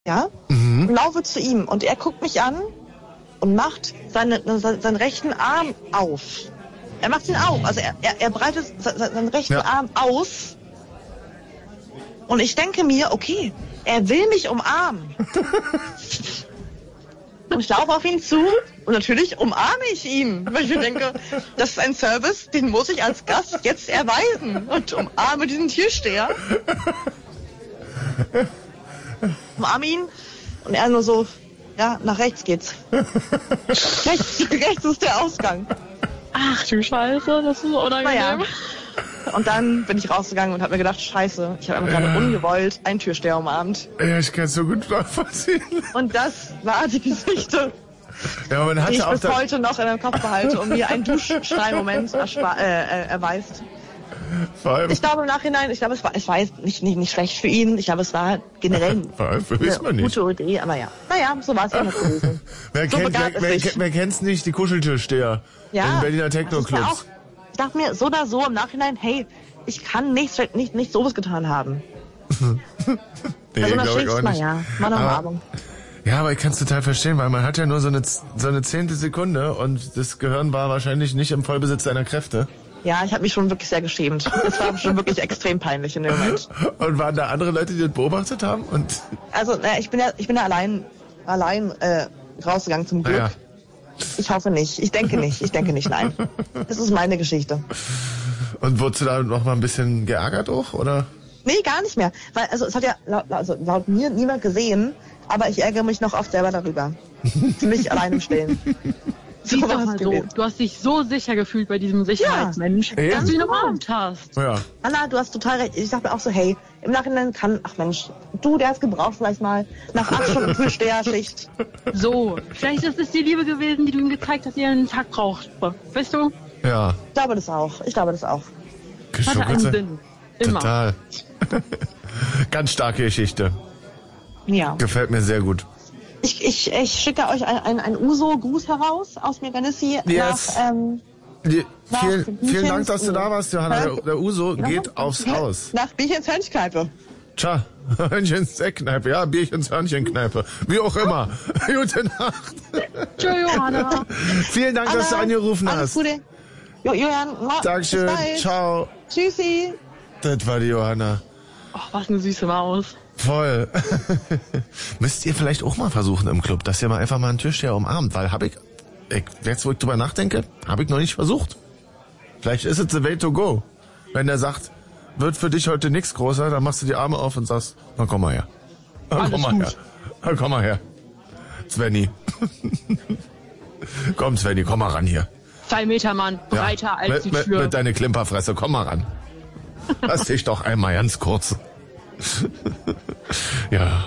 Ja? Und laufe zu ihm und er guckt mich an und macht seinen rechten Arm auf. Er macht ihn auf, also er breitet seinen rechten Arm aus und ich denke mir, okay, er will mich umarmen. Und ich laufe auf ihn zu und natürlich umarme ich ihn, weil ich mir denke, das ist ein Service, den muss ich als Gast jetzt erweisen und umarme diesen Türsteher. Umarme ihn und er nur so, ja, nach rechts geht's. rechts ist der Ausgang. Ach du Scheiße, das ist unangenehm. Naja. Und dann bin ich rausgegangen und habe mir gedacht, scheiße, ich habe einfach gerade ungewollt einen Türsteher umarmt. Ja, ich kann es so gut nachvollziehen. Und das war die Geschichte, ja, man hat die ich auch bis heute noch in meinem Kopf behalte und mir einen Duschschrei-Moment erweist. Vor allem, Ich glaube im Nachhinein, es war jetzt nicht schlecht für ihn. Ich glaube, es war generell eine gute Idee, aber ja. Naja, so war es ja nicht gewesen. Wer kennt's nicht, die Kuscheltürsteher in Berliner Techno-Clubs. Ich dachte mir so oder so im Nachhinein, hey, ich kann nicht sowas getan haben. Nee, also glaube ich auch nicht. Ja, mal eine Umarmung. Ja, aber ich kann es total verstehen, weil man hat ja nur so eine Zehntelsekunde und das Gehirn war wahrscheinlich nicht im Vollbesitz seiner Kräfte. Ja, ich habe mich schon wirklich sehr geschämt. Es war schon wirklich extrem peinlich in dem Moment. Und waren da andere Leute, die das beobachtet haben? Also, ich bin ja allein rausgegangen zum Glück. Ja. Ich hoffe nicht. Ich denke nicht, nein. Das ist meine Geschichte. Und wurdest du da noch mal ein bisschen geärgert auch, oder? Nee, gar nicht mehr. Weil, also, es hat ja laut mir niemand gesehen, aber ich ärgere mich noch oft selber darüber. Für mich allein im Stillen. Siehst doch mal so, du hast dich so sicher gefühlt bei diesem Sicherheitsmensch, dass du ihn umarmt hast. Ja. Anna, du hast total recht. Ich dachte mir auch so, hey, im Nachhinein der ist gebraucht vielleicht mal nach 8 Stunden Türsteherschicht. So, vielleicht ist es die Liebe gewesen, die du ihm gezeigt hast, die er einen Tag braucht. Weißt du? Ja. Ich glaube das auch. Hatte einen Sinn. Immer. Total. Ganz starke Geschichte. Ja. Gefällt mir sehr gut. Ich schicke euch ein Uso-Gruß heraus aus Meganissi yes. Vielen Dank, dass du da warst, Johanna. Der Uso geht aufs Haus. Nach Bierchens Hörnchenkneipe. Tja, Hörnchens Eckkneipe, ja, Bierchens Hörnchenkneipe. Wie auch immer. Gute Nacht. Tschö, Johanna. Vielen Dank, dass du angerufen hast. Alles Gute. Julian. Dankeschön. Ciao. Tschüssi. Das war die Johanna. Ach, was eine süße Maus. Voll. Müsst ihr vielleicht auch mal versuchen im Club, dass ihr mal einfach mal einen Türsteher umarmt, weil jetzt wo ich drüber nachdenke, habe ich noch nicht versucht. Vielleicht ist es the way to go. Wenn der sagt, wird für dich heute nichts größer, dann machst du die Arme auf und sagst, na komm mal her. Komm mal her. Svenny. Komm Svenny, komm mal ran hier. 2 Meter, Mann, breiter als die Tür. Mit deiner Klimperfresse, komm mal ran. Lass dich doch einmal ganz kurz. Ja.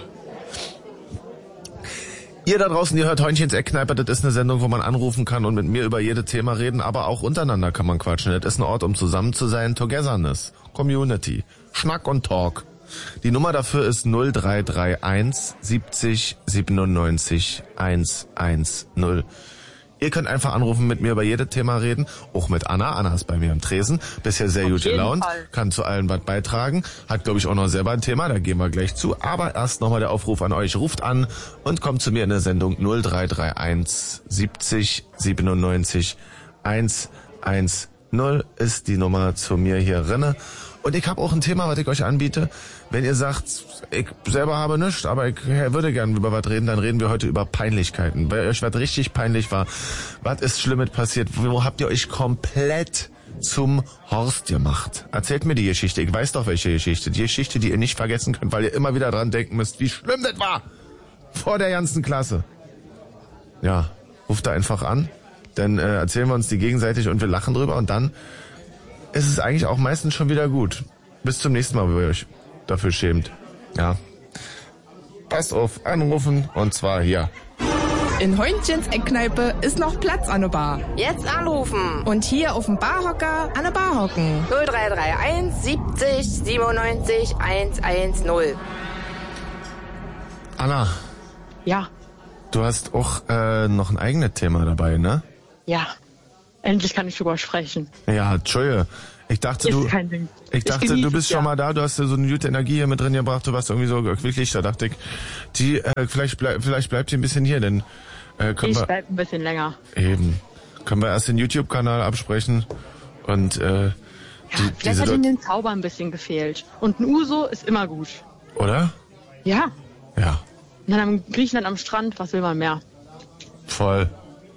Ihr da draußen, ihr hört Hörnchens Eckkneipe, das ist eine Sendung, wo man anrufen kann und mit mir über jedes Thema reden, aber auch untereinander kann man quatschen. Das ist ein Ort, um zusammen zu sein, Togetherness, Community, Schnack und Talk. Die Nummer dafür ist 0331 70 97 110. Ihr könnt einfach anrufen, mit mir über jedes Thema reden. Auch mit Anna. Anna ist bei mir im Tresen. Bisher sehr gut gelaunt. Kann zu allen was beitragen. Hat, glaube ich, auch noch selber ein Thema. Da gehen wir gleich zu. Aber erst nochmal der Aufruf an euch. Ruft an und kommt zu mir in der Sendung 0331 70 97 110 ist die Nummer zu mir hier rinne. Und ich habe auch ein Thema, was ich euch anbiete. Wenn ihr sagt, ich selber habe nichts, aber ich würde gerne über was reden, dann reden wir heute über Peinlichkeiten. Weil euch was richtig peinlich war, was ist Schlimmes passiert, wo habt ihr euch komplett zum Horst gemacht? Erzählt mir die Geschichte, ich weiß doch welche Geschichte. Die Geschichte, die ihr nicht vergessen könnt, weil ihr immer wieder dran denken müsst, wie schlimm das war. Vor der ganzen Klasse. Ja, ruft da einfach an, dann erzählen wir uns die gegenseitig und wir lachen drüber und dann ist es eigentlich auch meistens schon wieder gut. Bis zum nächsten Mal, wo ihr euch dafür schämt. Ja. Passt auf, anrufen und zwar hier. In Hörnchens Eckkneipe ist noch Platz an der Bar. Jetzt anrufen. Und hier auf dem Barhocker an der Bar hocken. 0331 70 97 110. Anna. Ja. Du hast auch noch ein eigenes Thema dabei, ne? Ja. Endlich kann ich drüber sprechen. Ja, Entschuldige. Ich dachte, du bist schon mal da, du hast so eine gute Energie hier mit drin gebracht, du warst irgendwie so wirklich, da dachte ich, vielleicht bleibt die ein bisschen hier, denn ich bleib ein bisschen länger. Eben. Können wir erst den YouTube-Kanal absprechen und vielleicht hat ihm den Zauber ein bisschen gefehlt. Und ein Uso ist immer gut. Oder? Ja. Ja. Und dann am Griechenland am Strand, was will man mehr? Voll.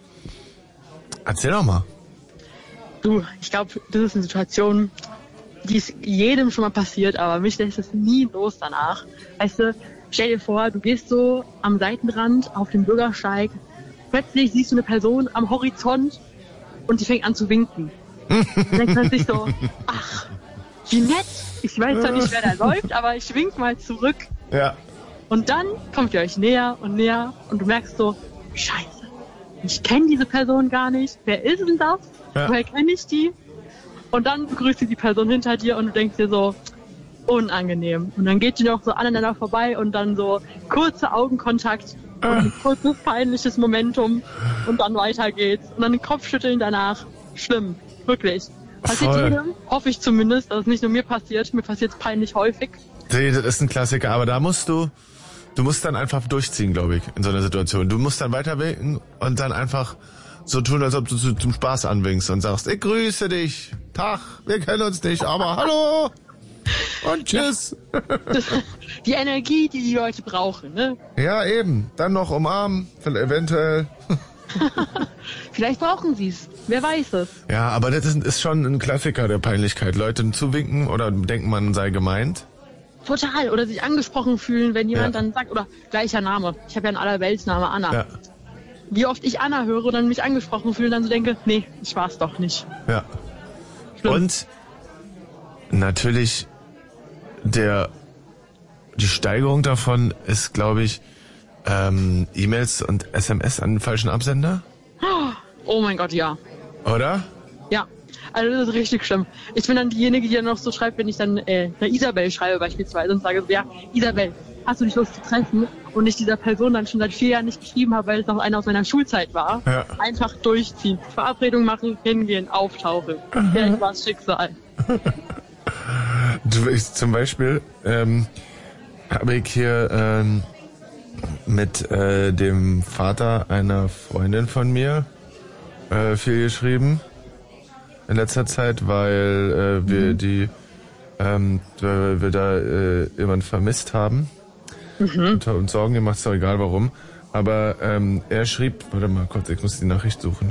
Erzähl doch mal. Du, ich glaube, das ist eine Situation, die ist jedem schon mal passiert, aber mich lässt es nie los danach. Weißt du, stell dir vor, du gehst so am Seitenrand auf dem Bürgersteig, plötzlich siehst du eine Person am Horizont und die fängt an zu winken. Dann denkt man sich so, ach, wie nett. Ich weiß zwar nicht, wer da läuft, aber ich wink mal zurück. Ja. Und dann kommt ihr euch näher und näher und du merkst so, scheiße, ich kenne diese Person gar nicht. Wer ist denn das? Ja. Woher kenne ich die? Und dann begrüßt die Person hinter dir und du denkst dir so, unangenehm. Und dann geht die noch so aneinander vorbei und dann so kurzer Augenkontakt und ein kurzes peinliches Momentum und dann weiter geht's. Und dann den Kopfschütteln danach. Schlimm. Wirklich. Passiert jedem, hoffe ich zumindest, dass es nicht nur mir passiert. Mir passiert es peinlich häufig. Nee, das ist ein Klassiker, aber da musst du musst dann einfach durchziehen, glaube ich, in so einer Situation. Du musst dann weiter winken und dann einfach so tun, als ob du zum Spaß anwinkst und sagst, ich grüße dich, Tag, wir kennen uns nicht, aber hallo und tschüss. Die Energie, die Leute brauchen, ne? Ja, eben. Dann noch umarmen, eventuell. Vielleicht brauchen sie es. Wer weiß es. Ja, aber das ist schon ein Klassiker der Peinlichkeit. Leute zuwinken oder denken, man sei gemeint. Total. Oder sich angesprochen fühlen, wenn jemand dann sagt, oder gleicher Name. Ich habe ja einen Allerweltsname, Anna. Ja. Wie oft ich Anna höre und dann mich angesprochen fühle und dann so denke, nee, ich war's doch nicht. Ja. Schlimm. Und natürlich die Steigerung davon ist, glaube ich, E-Mails und SMS an den falschen Absender? Oh mein Gott, ja. Oder? Ja, also das ist richtig schlimm. Ich bin dann diejenige, die dann noch so schreibt, wenn ich dann einer Isabel schreibe beispielsweise und sage so, ja, Isabel, hast du nicht Lust zu treffen? Und ich dieser Person dann schon seit 4 Jahren nicht geschrieben habe, weil es noch einer aus meiner Schulzeit war. Ja. Einfach durchziehen. Verabredung machen, hingehen, auftauchen. Vielleicht war es Schicksal. Zum Beispiel habe ich hier mit dem Vater einer Freundin von mir viel geschrieben in letzter Zeit, weil wir da jemanden vermisst haben und Sorgen gemacht, ist doch egal warum. Aber er schrieb, warte mal kurz, ich muss die Nachricht suchen.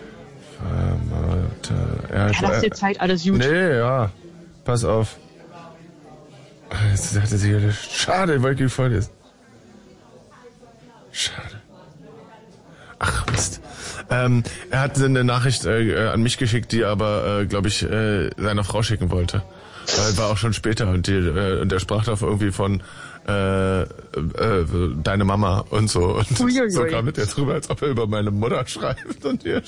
Lass dir Zeit, alles gut. Nee, ja, pass auf. Jetzt sagte sie, schade, weil ich voll ist. Schade. Ach, Mist. Er hat eine Nachricht an mich geschickt, die aber, glaube ich, seiner Frau schicken wollte. War auch schon später und der sprach da irgendwie von deine Mama und so. Und so kam mit jetzt rüber, als ob er über meine Mutter schreibt und ihr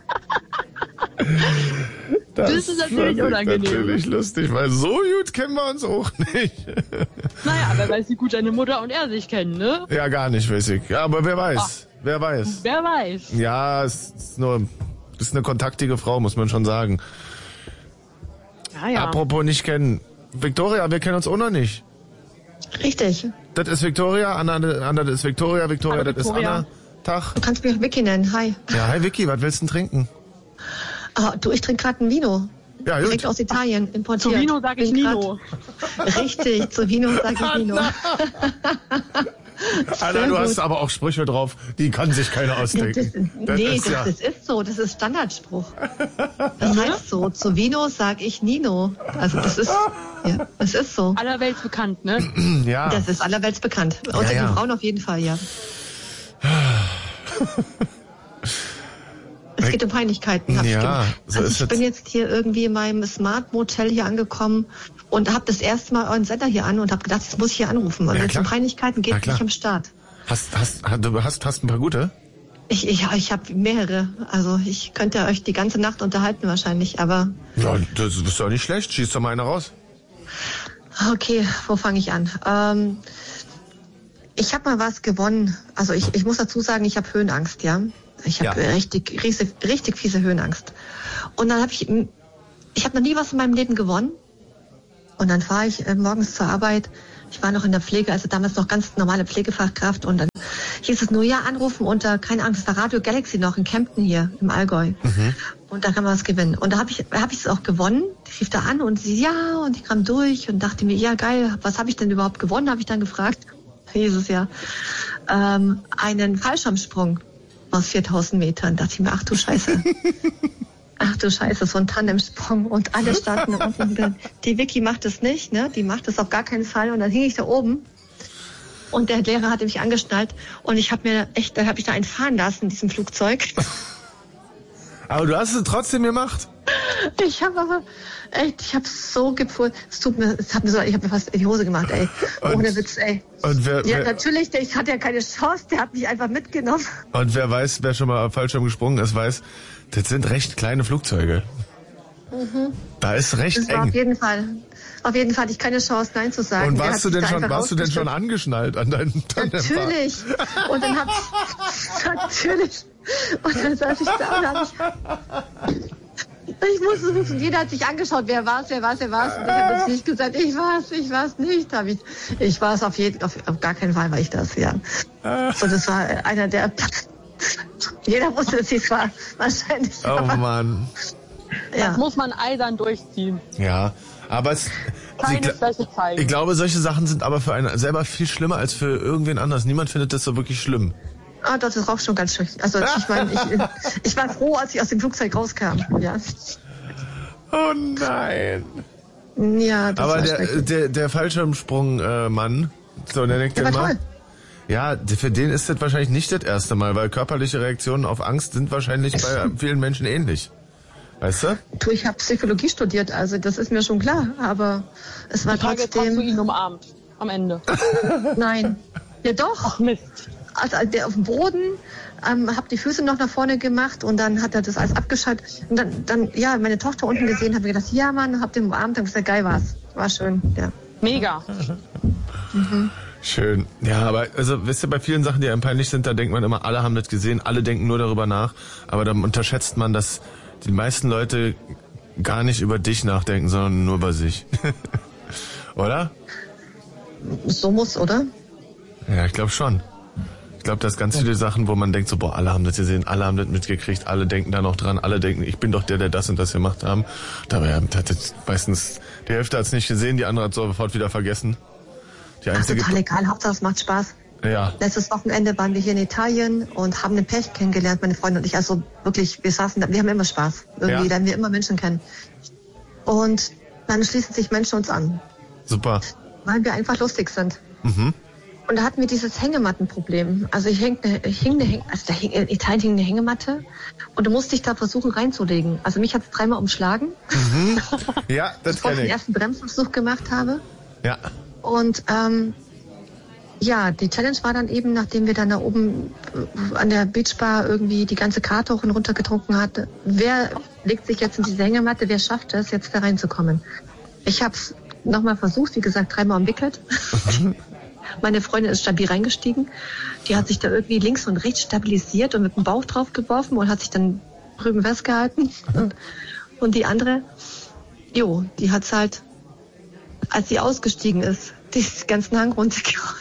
Das ist natürlich unangenehm. Natürlich lustig, weil so gut kennen wir uns auch nicht. Naja, aber weiß, wie gut deine Mutter und er sich kennen, ne? Ja, gar nicht, weiß ich. Ja, aber wer weiß. Wer weiß. Wer weiß. Ja, es ist eine kontaktige Frau, muss man schon sagen. Ja. Apropos nicht kennen. Victoria, wir kennen uns auch noch nicht. Richtig. Das ist Victoria, Anna das ist Victoria, Victoria, das ist Anna. Tag. Du kannst mich auch Vicky nennen, hi. Ja, hi Vicky, was willst du denn trinken? Du, ich trinke gerade ein Vino. Ja, gut. Direkt aus Italien, importiert. Zu Vino sage ich Nino. Richtig, zu Vino sage ich Nino. Anna, du hast aber auch Sprüche drauf, die kann sich keiner ausdenken. Das ist so, das ist Standardspruch. Das heißt so, zu Vino sag ich Nino. Also das ist so. Allerwelts bekannt, ne? Ja. Das ist allerwelts bekannt. Außer die Frauen auf jeden Fall, ja. Es geht um Peinlichkeiten, habe ich gemerkt. Also ich bin jetzt hier irgendwie in meinem Smart Motel hier angekommen und habe das erste Mal euren Sender hier an und habe gedacht, jetzt muss ich hier anrufen. Und wenn es um Peinlichkeiten geht, bin ich am Start. Hast ein paar gute? Ich habe mehrere. Also ich könnte euch die ganze Nacht unterhalten wahrscheinlich, aber... Ja, das ist doch nicht schlecht. Schieß doch mal eine raus. Okay, wo fange ich an? Ich habe mal was gewonnen. Also ich muss dazu sagen, ich habe Höhenangst, ja. Ich habe richtig fiese Höhenangst. Und dann habe ich ich habe noch nie was in meinem Leben gewonnen. Und dann fahre ich morgens zur Arbeit. Ich war noch in der Pflege, also damals noch ganz normale Pflegefachkraft. Und dann hieß es nur, ja, anrufen unter, keine Ahnung, das war Radio Galaxy noch in Kempten hier im Allgäu. Und da kann man was gewinnen. Und da habe ich es auch gewonnen. Die rief da an und sie, ja, und ich kam durch und dachte mir, ja, geil, was habe ich denn überhaupt gewonnen, habe ich dann gefragt. Hieß es ja. Einen Fallschirmsprung aus 4000 Metern. Da dachte ich mir, ach du Scheiße. Ach du Scheiße, so ein Tandemsprung. Und alle standen da unten und gesagt, die Vicky macht das nicht, ne? Die macht das auf gar keinen Fall. Und dann hing ich da oben. Und der Lehrer hatte mich angeschnallt. Und ich habe ich da einen fahren lassen in diesem Flugzeug. Aber du hast es trotzdem gemacht? Ich habe so gepfurzt. Ich habe mir fast in die Hose gemacht, ey. Ohne Witz, ey. Und ja, natürlich, ich hatte ja keine Chance, der hat mich einfach mitgenommen. Und wer schon mal auf Fallschirm gesprungen ist, weiß, das sind recht kleine Flugzeuge. Da ist recht eng. Auf jeden Fall hatte ich keine Chance, Nein zu sagen. Und warst du denn schon angeschnallt an deinen Tandemfahrt? Natürlich. Und dann natürlich. Und dann saß ich da und ich wusste es und jeder hat sich angeschaut, wer war's. Und ich habe jetzt nicht gesagt, ich war's nicht. Ich war es auf gar keinen Fall, war ich das, ja. So, das war einer der, jeder wusste, dass ich es war, wahrscheinlich. Oh Mann. Ja. Das muss man eisern durchziehen. Ja, aber ich glaube, solche Sachen sind aber für einen selber viel schlimmer als für irgendwen anders. Niemand findet das so wirklich schlimm. Ah, das ist auch schon ganz schön. Also ich meine, ich war froh, als ich aus dem Flugzeug rauskam. Ja. Oh nein. Ja, das aber war der Fallschirmsprung-Mann, so nenne ich den mal. Ja, für den ist das wahrscheinlich nicht das erste Mal, weil körperliche Reaktionen auf Angst sind wahrscheinlich bei vielen Menschen ähnlich. Weißt du? Du, ich habe Psychologie studiert, also das ist mir schon klar, aber es war trotzdem... Hast du ihn umarmt am Ende? Nein. Ja doch. Ach Mist. Also der auf dem Boden, hab die Füße noch nach vorne gemacht und dann hat er das alles abgeschaltet. Und dann ja, meine Tochter unten gesehen, habe mir gedacht, ja Mann, hab den umarmt, hab gesagt, geil war's. War schön, ja. Mega. Schön. Ja, aber also wisst ihr, bei vielen Sachen, die einem peinlich sind, da denkt man immer, alle haben das gesehen, alle denken nur darüber nach. Aber dann unterschätzt man, dass die meisten Leute gar nicht über dich nachdenken, sondern nur über sich. Oder? So muss, oder? Ja, ich glaube schon. Ich glaube, das ganz viele Sachen, wo man denkt so, boah, alle haben das gesehen, alle haben das mitgekriegt, alle denken da noch dran, alle denken, ich bin doch der das und das gemacht haben. Dabei hat das meistens, die Hälfte hat es nicht gesehen, die andere hat sofort wieder vergessen. Die einzige total egal, Hauptsache es macht Spaß. Ja. Letztes Wochenende waren wir hier in Italien und haben einen Pärchen kennengelernt, meine Freundin und ich. Also wirklich, wir haben immer Spaß. Irgendwie lernen wir immer Menschen kennen. Und dann schließen sich Menschen uns an. Super. Weil wir einfach lustig sind. Und da hatten wir dieses Hängemattenproblem. Also in Italien hing eine Hängematte und du musst dich da versuchen reinzulegen. Also mich hat es 3-mal umschlagen. Ja, das kenne ich. Bevor ich den ersten Bremsversuch gemacht habe. Ja. Und ja, die Challenge war dann eben, nachdem wir dann da oben an der Beachbar irgendwie die ganze Karte hoch und runter getrunken hatten, wer legt sich jetzt in diese Hängematte, wer schafft es, jetzt da reinzukommen? Ich habe es nochmal versucht, wie gesagt, 3-mal umwickelt. Meine Freundin ist stabil reingestiegen. Die hat sich da irgendwie links und rechts stabilisiert und mit dem Bauch drauf geworfen und hat sich dann drüben festgehalten. Und die andere, die hat's halt, als sie ausgestiegen ist, den ganzen Hang runtergehauen.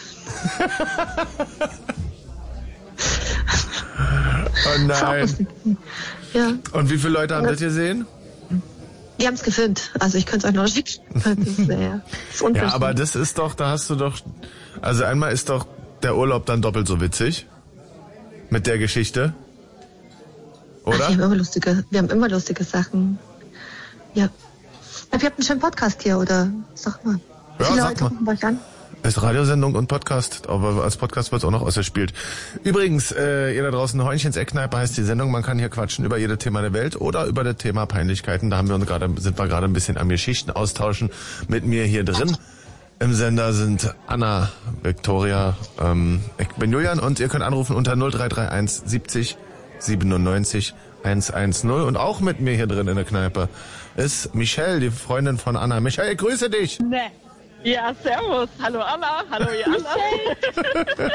Oh nein. Ja. Und wie viele Leute haben das gesehen? Die haben es gefilmt. Also ich könnte es euch noch schicken. Das ist ja, aber das ist doch, da hast du doch, also einmal ist doch der Urlaub dann doppelt so witzig. Mit der Geschichte. Oder? Ach, wir haben immer lustige Sachen. Ja. Aber ihr habt einen schönen Podcast hier, oder? Sag mal. Ja, viele sag Leute mal. rufen bei euch an. Ist Radiosendung und Podcast, aber als Podcast wird es auch noch ausgespielt. Übrigens, ihr da draußen, Heunchen's Eckkneipe heißt die Sendung. Man kann hier quatschen über jedes Thema der Welt oder über das Thema Peinlichkeiten. Da sind wir gerade ein bisschen am Geschichten austauschen. Mit mir hier drin im Sender sind Anna, Victoria, ich bin Julian und ihr könnt anrufen unter 0331 70 97 110. Und auch mit mir hier drin in der Kneipe ist Michelle, die Freundin von Anna. Michelle, ich grüße dich. Nee. Ja, servus. Hallo Anna, hallo ihr anderen.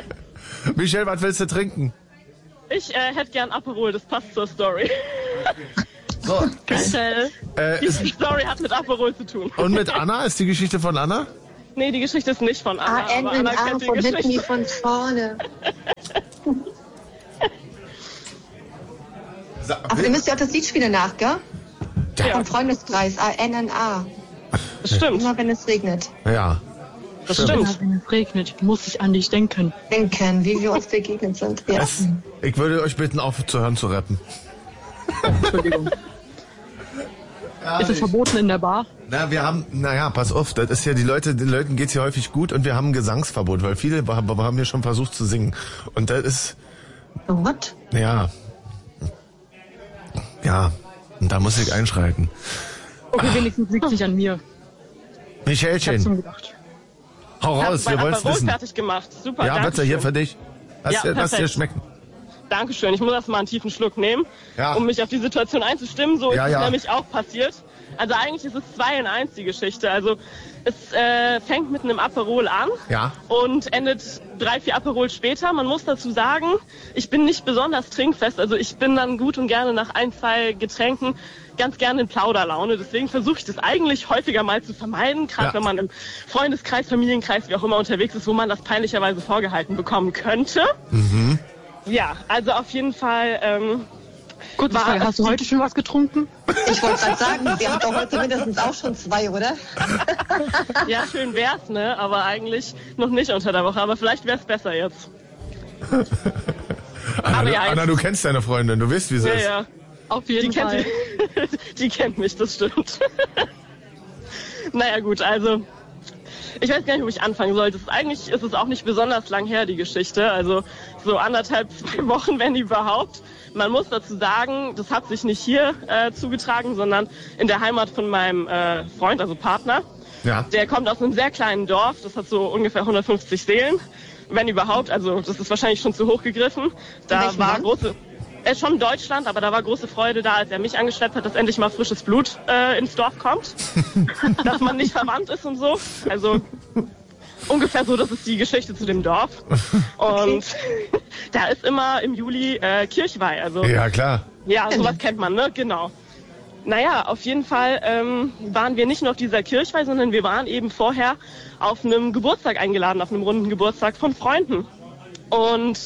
Michelle, was willst du trinken? Ich hätte gern Aperol, das passt zur Story. So. Geil. Die Story hat mit Aperol zu tun. Und mit Anna? Ist die Geschichte von Anna? Nee, die Geschichte ist nicht von Anna. N aber in Anna A kennt die von hinten wie Geschichte. von vorne. Aber ihr müsst ja auch das Lied spielen nach, gell? Ja. Vom Freundeskreis, A-N-N-A. Das stimmt. Immer wenn es regnet. Ja. Das stimmt. Wenn es regnet, muss ich an dich denken. Denken, wie wir uns begegnet sind. Ja. Ich würde euch bitten, aufzuhören zu rappen. Entschuldigung. Ist es verboten in der Bar? Naja, pass auf, das ist ja, den Leuten geht's hier häufig gut und wir haben ein Gesangsverbot, weil viele haben hier schon versucht zu singen. Und das ist... What? Ja. Ja, und da muss ich einschreiten. Okay, wenigstens liegt es nicht an mir. Ich hab's schon Michelchen, gedacht. hau raus, wir wollen's wissen. fertig gemacht. Super, Ja, bitte, hier für dich. Lass dir perfekt. schmecken. Dankeschön. Ich muss erst mal einen tiefen Schluck nehmen, Ja. um mich auf die Situation einzustimmen. So Ja, ist es ja. nämlich auch passiert. Also eigentlich ist es 2 in 1 die Geschichte. Also es fängt mit einem Aperol an Ja. und endet 3, 4 Aperol später. Man muss dazu sagen, ich bin nicht besonders trinkfest. Also ich bin dann gut und gerne nach 1, 2 Getränken ganz gerne in Plauderlaune. Deswegen versuche ich das eigentlich häufiger mal zu vermeiden, gerade Ja. wenn man im Freundeskreis, Familienkreis, wie auch immer unterwegs ist, wo man das peinlicherweise vorgehalten bekommen könnte. Mhm. Ja, also auf jeden Fall. Kurze Frage, hast du heute schon was getrunken? Ich wollte gerade sagen, wir haben doch heute mindestens auch schon 2, oder? Ja, schön wär's, ne? Aber eigentlich noch nicht unter der Woche. Aber vielleicht wär's besser jetzt. Anna, ja, Anna, du kennst deine Freundin, du weißt, wie sie Ja, ist. ja. Auf jeden Die Fall. die kennt mich, das stimmt. Naja, gut, also. Ich weiß gar nicht, wo ich anfangen soll. Eigentlich ist es auch nicht besonders lang her, die Geschichte. Also so 1,5, 2 Wochen, wenn überhaupt. Man muss dazu sagen, das hat sich nicht hier zugetragen, sondern in der Heimat von meinem Freund, also Partner. Ja. Der kommt aus einem sehr kleinen Dorf. Das hat so ungefähr 150 Seelen, wenn überhaupt. Also das ist wahrscheinlich schon zu hoch gegriffen. Da war große... schon Deutschland, aber da war große Freude da, als er mich angeschleppt hat, dass endlich mal frisches Blut ins Dorf kommt. Dass man nicht verwandt ist und so. Also ungefähr so, das ist die Geschichte zu dem Dorf. Und da ist immer im Juli Kirchweih. Also, Ja, klar. ja, sowas kennt man, ne? Genau. Naja, auf jeden Fall waren wir nicht nur auf dieser Kirchweih, sondern wir waren eben vorher auf einem Geburtstag eingeladen, auf einem runden Geburtstag von Freunden. Und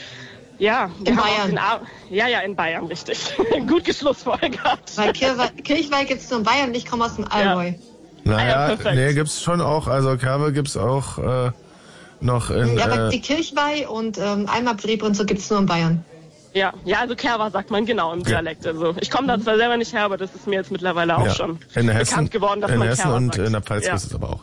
ja, In Bayern. Ja, in Bayern, richtig. Gut geschlussfolgert. Weil Kirchweih gibt es nur in Bayern und ich komme aus dem Allgäu. Naja, perfekt. nee, gibt's schon auch, also Kerbe gibt's auch noch in... Ja, aber die Kirchweih und Alma-Betrieb und so gibt es nur in Bayern. Ja, also Kerwa sagt man genau im Dialekt. Also ich komme da zwar selber nicht her, aber das ist mir jetzt mittlerweile auch schon in Hessen, bekannt geworden, dass in man Hessen Kerwa und sagt. in der Pfalz Ja. ist es aber auch.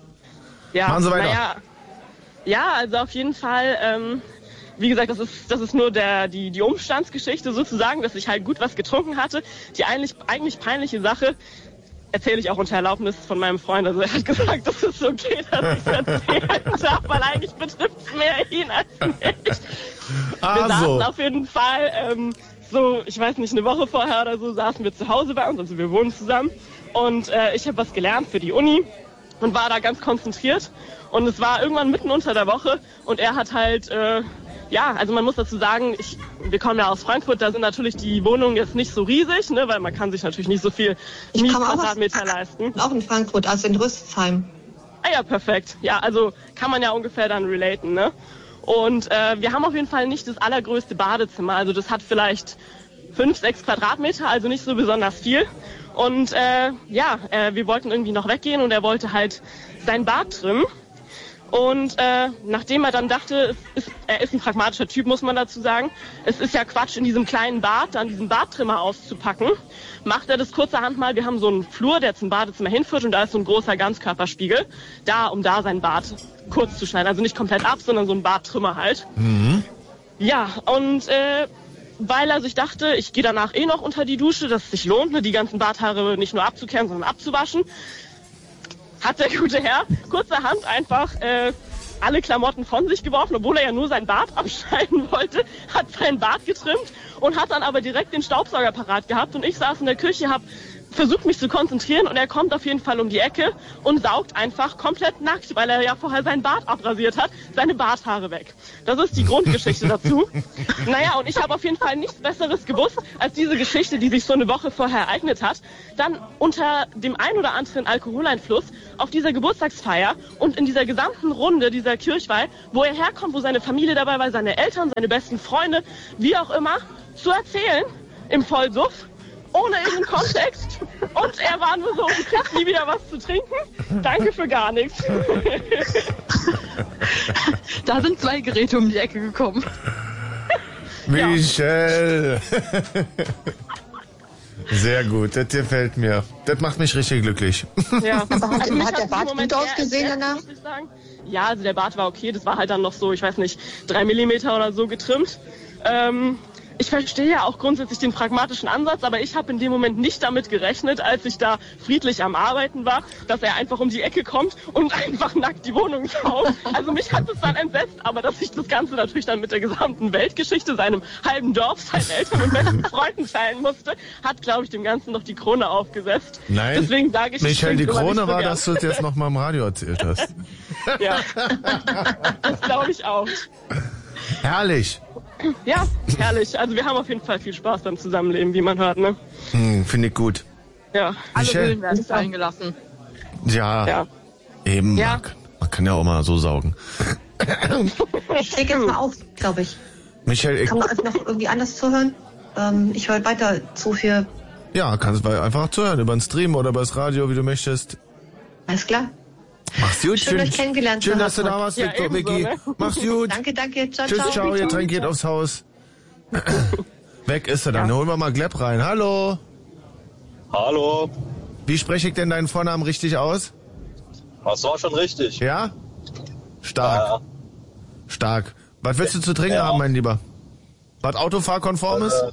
Ja, Machen Sie weiter. Naja, ja, also auf jeden Fall, wie gesagt, das ist nur die Umstandsgeschichte sozusagen, dass ich halt gut was getrunken hatte. Die eigentlich peinliche Sache erzähle ich auch unter Erlaubnis von meinem Freund. Also er hat gesagt, das ist okay, dass ich es erzählen darf, weil eigentlich betrifft es mehr ihn als mich. Wir saßen auf jeden Fall so, ich weiß nicht, eine Woche vorher oder so, saßen wir zu Hause bei uns, also wir wohnen zusammen. Und ich habe was gelernt für die Uni und war da ganz konzentriert. Und es war irgendwann mitten unter der Woche und er hat halt... ja, also man muss dazu sagen, wir kommen ja aus Frankfurt, da sind natürlich die Wohnungen jetzt nicht so riesig, ne, weil man kann sich natürlich nicht so viel Quadratmeter leisten. Auch in Frankfurt, also in Rüsselsheim. Ah ja, perfekt. Ja, also kann man ja ungefähr dann relaten, ne? Und wir haben auf jeden Fall nicht das allergrößte Badezimmer, also das hat vielleicht 5, 6 Quadratmeter, also nicht so besonders viel. Und wir wollten irgendwie noch weggehen und er wollte halt sein Bad trimmen. Und nachdem er dann dachte, er ist ein pragmatischer Typ, muss man dazu sagen, es ist ja Quatsch, in diesem kleinen Bad dann diesen Badtrimmer auszupacken, macht er das kurzerhand mal. Wir haben so einen Flur, der zum Badezimmer hinführt und da ist so ein großer Ganzkörperspiegel, um da sein Bad kurz zu schneiden. Also nicht komplett ab, sondern so ein Badtrimmer halt. Mhm. Ja, und weil er sich dachte, ich gehe danach noch unter die Dusche, dass es sich lohnt, ne, die ganzen Barthaare nicht nur abzukehren, sondern abzuwaschen, hat der gute Herr kurzerhand einfach alle Klamotten von sich geworfen, obwohl er ja nur sein Bart abschneiden wollte, hat sein Bart getrimmt und hat dann aber direkt den Staubsauger parat gehabt und ich saß in der Küche, hab versuche mich zu konzentrieren und er kommt auf jeden Fall um die Ecke und saugt einfach komplett nackt, weil er ja vorher seinen Bart abrasiert hat, seine Barthaare weg. Das ist die Grundgeschichte dazu. Naja, und ich habe auf jeden Fall nichts Besseres gewusst, als diese Geschichte, die sich so eine Woche vorher ereignet hat, dann unter dem ein oder anderen Alkoholeinfluss auf dieser Geburtstagsfeier und in dieser gesamten Runde dieser Kirchweih, wo er herkommt, wo seine Familie dabei war, seine Eltern, seine besten Freunde, wie auch immer, zu erzählen im Vollsuff, ohne irgendeinen Kontext. Und er war nur so, du kriegst nie wieder was zu trinken. Danke für gar nichts. Da sind 2 Geräte um die Ecke gekommen. Michelle! Sehr gut, das gefällt mir. Das macht mich richtig glücklich. Ja. Hat der Bart gut ausgesehen danach? Muss ich sagen. Ja, also der Bart war okay. Das war halt dann noch so, ich weiß nicht, 3 Millimeter oder so getrimmt. Ich verstehe ja auch grundsätzlich den pragmatischen Ansatz, aber ich habe in dem Moment nicht damit gerechnet, als ich da friedlich am Arbeiten war, dass er einfach um die Ecke kommt und einfach nackt die Wohnung saugt. Also mich hat es dann entsetzt, aber dass ich das Ganze natürlich dann mit der gesamten Weltgeschichte, seinem halben Dorf, seinen Eltern und besten Freunden teilen musste, hat, glaube ich, dem Ganzen noch die Krone aufgesetzt. Nein, deswegen sage ich, Michael, die Krone so war, gern. dass du es jetzt noch mal im Radio erzählt hast. Ja, das glaube ich auch. Herrlich. Ja, herrlich. Also wir haben auf jeden Fall viel Spaß beim Zusammenleben, wie man hört, ne? Finde ich gut. Ja. Alle Michelle? Hüllen werden fallen gelassen. Ja, eben. Ja. Man kann ja auch mal so saugen. Ich leg jetzt mal auf, glaube ich. Michael, ich... Kann man noch irgendwie anders zuhören? Ich höre weiter zu für... Ja, kannst du einfach zuhören, über den Stream oder über das Radio, wie du möchtest. Alles klar. Mach's gut. Schön, euch kennengelernt zu Schön, haben. dass du da warst, Ja, Victor, ebenso, Vicky. ne? Mach's gut. Danke. Ciao, Tschüss, ciao, ihr Tränk geht aufs Haus. Weg ist er dann. Holen wir mal Glepp rein. Hallo. Hallo. Wie spreche ich denn deinen Vornamen richtig aus? Das war schon richtig. Ja? Stark. Ja. Stark. Was willst du zu trinken haben, mein Lieber? Was autofahrkonform ist?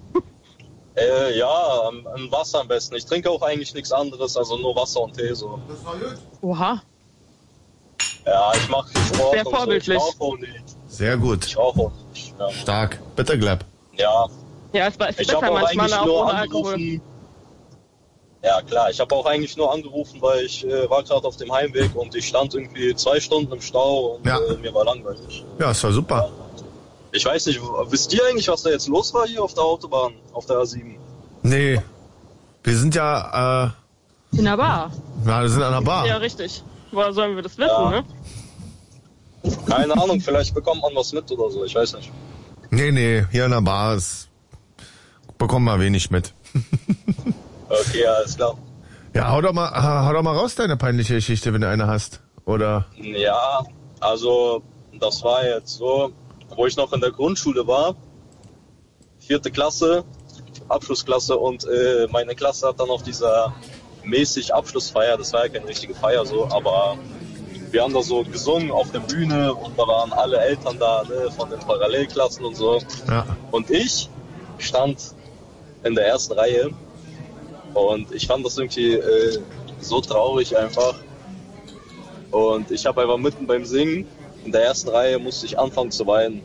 Ja, ein Wasser am besten. Ich trinke auch eigentlich nichts anderes, also nur Wasser und Tee so. Das war gut. Oha. Ja, ich mache Sport Sehr und so. vorbildlich. Ich rauche auch nicht. Sehr gut. Ich rauche auch nicht. Ja. Stark. Bitte, Glepp. Ja. Ja, es ist Ich besser habe auch manchmal eigentlich auch nur ohne Alkohol. angerufen. Ja klar, ich habe auch eigentlich nur angerufen, weil ich war gerade auf dem Heimweg und ich stand irgendwie 2 Stunden im Stau und Ja. Mir war langweilig. Ja, das war super. Ich weiß nicht, wisst ihr eigentlich, was da jetzt los war hier auf der Autobahn, auf der A7? Nee. Wir sind ja, In der Bar. wir sind an der Bar. Ja, richtig. Woher sollen wir das wissen, Ja. ne? Keine Ahnung, vielleicht bekommt man was mit oder so, ich weiß nicht. Nee, hier an der Bar bekommen wir wenig mit. Okay, alles klar. Ja, hau doch mal raus, deine peinliche Geschichte, wenn du eine hast. Oder? Ja, also das war jetzt so, wo ich noch in der Grundschule war, 4. Klasse, Abschlussklasse und meine Klasse hat dann auf dieser mäßig Abschlussfeier, das war ja keine richtige Feier so, aber wir haben da so gesungen auf der Bühne und da waren alle Eltern da, ne, von den Parallelklassen und so. Ja. Und ich stand in der ersten Reihe und ich fand das irgendwie so traurig einfach. Und ich habe einfach mitten beim Singen in der ersten Reihe musste ich anfangen zu weinen.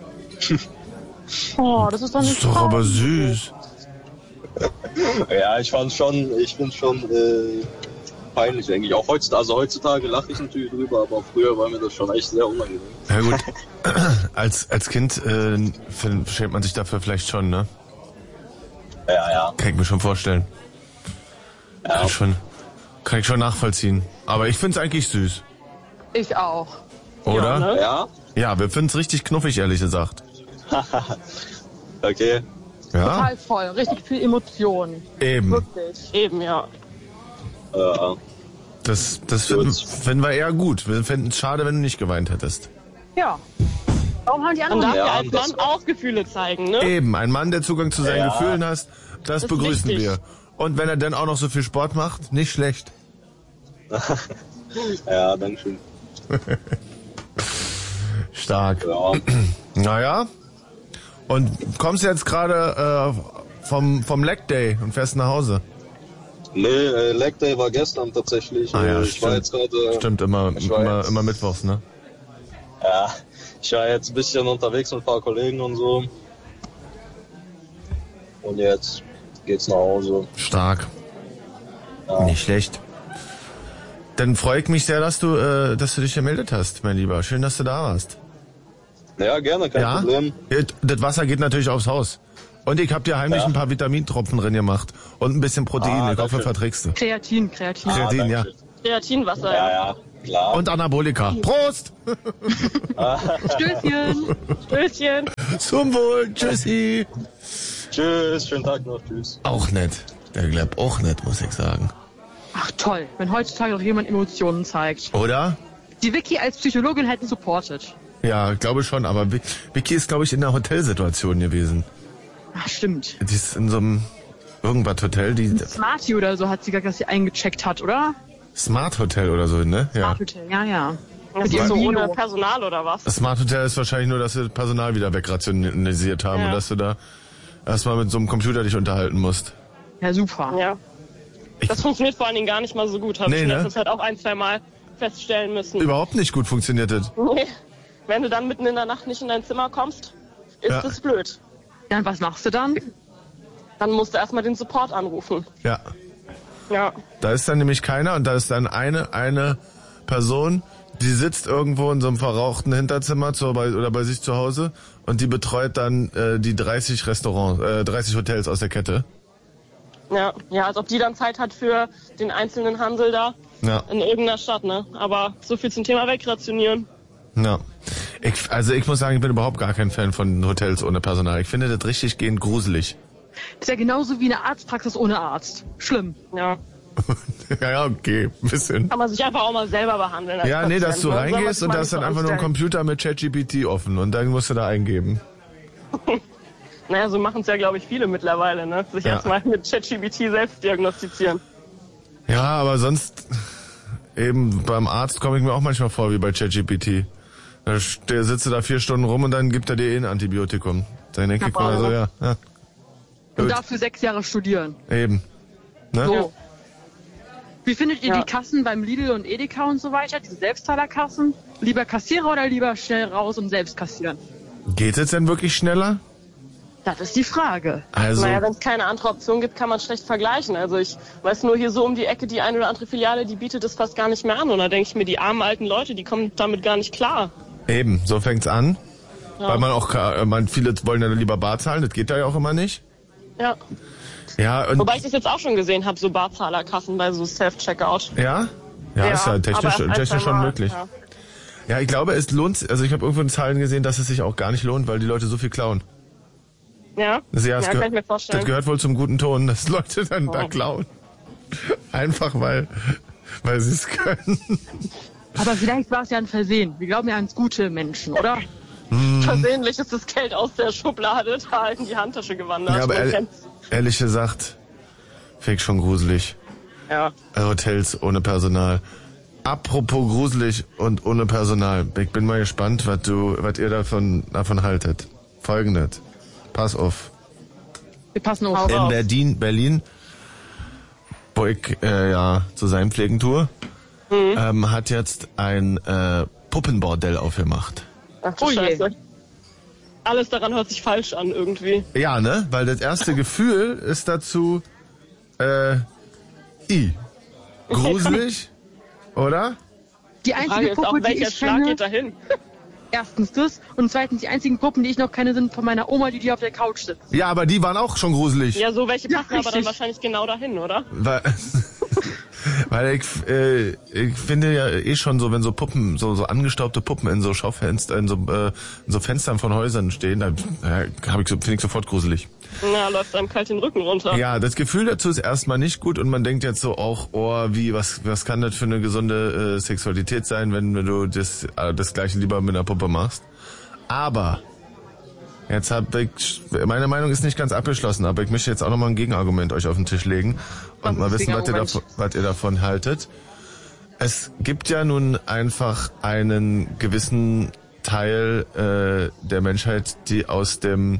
Oh, das ist doch Das nicht ist doch aber süß. Ja, ich finde schon peinlich eigentlich. Auch heutzutage lache ich natürlich drüber, aber früher war mir das schon echt sehr unangenehm. Ja gut, als Kind schämt man sich dafür vielleicht schon, ne? Ja. Kann ich mir schon vorstellen. Ja. Kann ich schon nachvollziehen. Aber ich find's eigentlich süß. Ich auch. Oder? Ja, ne? Ja? Ja, wir finden's richtig knuffig, ehrlich gesagt. Okay. Ja, Total voll. Richtig viel Emotion. eben. Wirklich. Eben, ja. Das finden wir eher gut. Wir finden es schade, wenn du nicht geweint hättest. Ja. Warum haben die Man anderen darf ja Ja, als das Mann auch Gefühle zeigen, ne? Eben, ein Mann, der Zugang zu seinen Ja. Gefühlen hat, das ist begrüßen wichtig. wir. Und wenn er dann auch noch so viel Sport macht, nicht schlecht. Ja, danke schön. Stark. Ja. Naja. Und kommst du jetzt gerade vom Leg Day und fährst nach Hause? Nee, Leg Day war gestern tatsächlich. Ah ja, ich war jetzt gerade. Stimmt, immer jetzt- mittwochs, ne? Ja, ich war jetzt ein bisschen unterwegs mit ein paar Kollegen und so. Und jetzt geht's nach Hause. Stark. Ja. Nicht schlecht. Dann freue ich mich sehr, dass du dich gemeldet hast, mein Lieber. Schön, dass du da warst. Ja, gerne, kein Problem. Das Wasser geht natürlich aufs Haus. Und ich habe dir heimlich ein paar Vitamintropfen drin gemacht. Und ein bisschen Protein. Ich hoffe, verträgst du. Kreatin, ja. Kreatinwasser, ja. Klar. Und Anabolika. Prost! Stößchen! Stößchen! Zum Wohl. Tschüssi! Tschüss, schönen Tag noch. Tschüss. Auch nett. Der Gleb auch nett, muss ich sagen. Ach toll, wenn heutzutage noch jemand Emotionen zeigt. Oder? Die Vicky als Psychologin hätten supportet. Ja, glaube schon, aber Vicky ist, glaube ich, in einer Hotelsituation gewesen. Ach, stimmt. Die ist in so einem irgendwas Hotel, die... Smarty oder so hat sie gesagt, dass sie eingecheckt hat, oder? Smart Hotel oder so, ne? Ja. Smart Hotel, ja. Das ist so ohne Personal oder was? Das Smart Hotel ist wahrscheinlich nur, dass sie Personal wieder wegrationalisiert haben und dass du da erstmal mit so einem Computer dich unterhalten musst. Ja, super. Ja. Das funktioniert vor allen Dingen gar nicht mal so gut. Habe ich letztens halt auch 1-2 Mal feststellen müssen. Überhaupt nicht gut funktioniert das. Nee. Wenn du dann mitten in der Nacht nicht in dein Zimmer kommst, ist das blöd. Ja, und was machst du dann? Dann musst du erstmal den Support anrufen. Ja. Ja. Da ist dann nämlich keiner und da ist dann eine Person, die sitzt irgendwo in so einem verrauchten Hinterzimmer oder bei sich zu Hause und die betreut dann die 30 Hotels aus der Kette. Ja, als ob die dann Zeit hat für den einzelnen Handel da in irgendeiner Stadt, ne? Aber so viel zum Thema wegrationieren. Ja. Ich muss sagen, ich bin überhaupt gar kein Fan von Hotels ohne Personal. Ich finde das richtig gehend gruselig. Das ist ja genauso wie eine Arztpraxis ohne Arzt. Schlimm. Ja. Ja, okay, ein bisschen. Kann man sich einfach auch mal selber behandeln. Ja, nee, dass du reingehst und da ist dann einfach nur ein Computer mit ChatGPT offen und dann musst du da eingeben. Naja, so machen es ja, glaube ich, viele mittlerweile, ne? Sich erstmal mit ChatGPT selbst diagnostizieren. Ja, aber sonst eben beim Arzt komme ich mir auch manchmal vor wie bei ChatGPT. Der sitzt da 4 Stunden rum und dann gibt er dir ein Antibiotikum. Dann denke ich mal so, ja. Und dafür 6 Jahre studieren. Eben. Ne? So. Wie findet ihr die Kassen beim Lidl und Edeka und so weiter, diese Selbstzahlerkassen? Lieber Kassierer oder lieber schnell raus und selbst kassieren? Geht es denn wirklich schneller? Das ist die Frage. Also, naja, wenn es keine andere Option gibt, kann man schlecht vergleichen. Also ich weiß nur, hier so um die Ecke die eine oder andere Filiale, die bietet es fast gar nicht mehr an. Und da denke ich mir, die armen alten Leute, die kommen damit gar nicht klar. Eben, so fängt's an. Ja. Weil man auch, viele wollen ja lieber bar zahlen, das geht da ja auch immer nicht. Ja. Ja, und wobei ich das jetzt auch schon gesehen habe, so Barzahlerkassen bei so Self-Checkout. Ja? Ja, ist ja technisch schon möglich. Ja, ich glaube, es lohnt, also ich habe irgendwo in Zahlen gesehen, dass es sich auch gar nicht lohnt, weil die Leute so viel klauen. Ja, kann ich mir vorstellen. Das gehört wohl zum guten Ton, dass Leute dann da klauen. Einfach weil sie es können. Aber vielleicht war es ja ein Versehen. Wir glauben ja ans gute Menschen, oder? Versehentlich ist das Geld aus der Schublade da in die Handtasche gewandert. Ja, aber ehrlich gesagt, finde ich schon gruselig. Ja. Hotels ohne Personal. Apropos gruselig und ohne Personal. Ich bin mal gespannt, was ihr davon haltet. Folgendes. Pass auf. Wir passen auf. In Berlin, wo ich zu seinem Pflegen tue, hat jetzt ein Puppenbordell aufgemacht. Ach du Scheiße. Alles daran hört sich falsch an irgendwie. Ja, ne? Weil das erste Gefühl ist dazu gruselig, oder? Die einzige Puppe, die welcher ich Schlag kenne, geht dahin? erstens das und zweitens die einzigen Puppen, die ich noch kenne, sind von meiner Oma, die auf der Couch sitzt. Ja, aber die waren auch schon gruselig. Ja, so welche passen aber dann wahrscheinlich genau dahin, oder? Weil ich finde ja schon so, wenn so Puppen, so angestaubte Puppen in so Schaufenstern, in so Fenstern von Häusern stehen, dann finde ich sofort gruselig. Na, läuft einem kalt den Rücken runter. Ja, das Gefühl dazu ist erstmal nicht gut und man denkt jetzt so auch, was kann das für eine gesunde Sexualität sein, wenn du das Gleiche lieber mit einer Puppe machst. Aber jetzt meine Meinung ist nicht ganz abgeschlossen, aber ich möchte jetzt auch nochmal ein Gegenargument euch auf den Tisch legen und mal wissen, was ihr davon haltet. Es gibt ja nun einfach einen gewissen Teil der Menschheit, die aus dem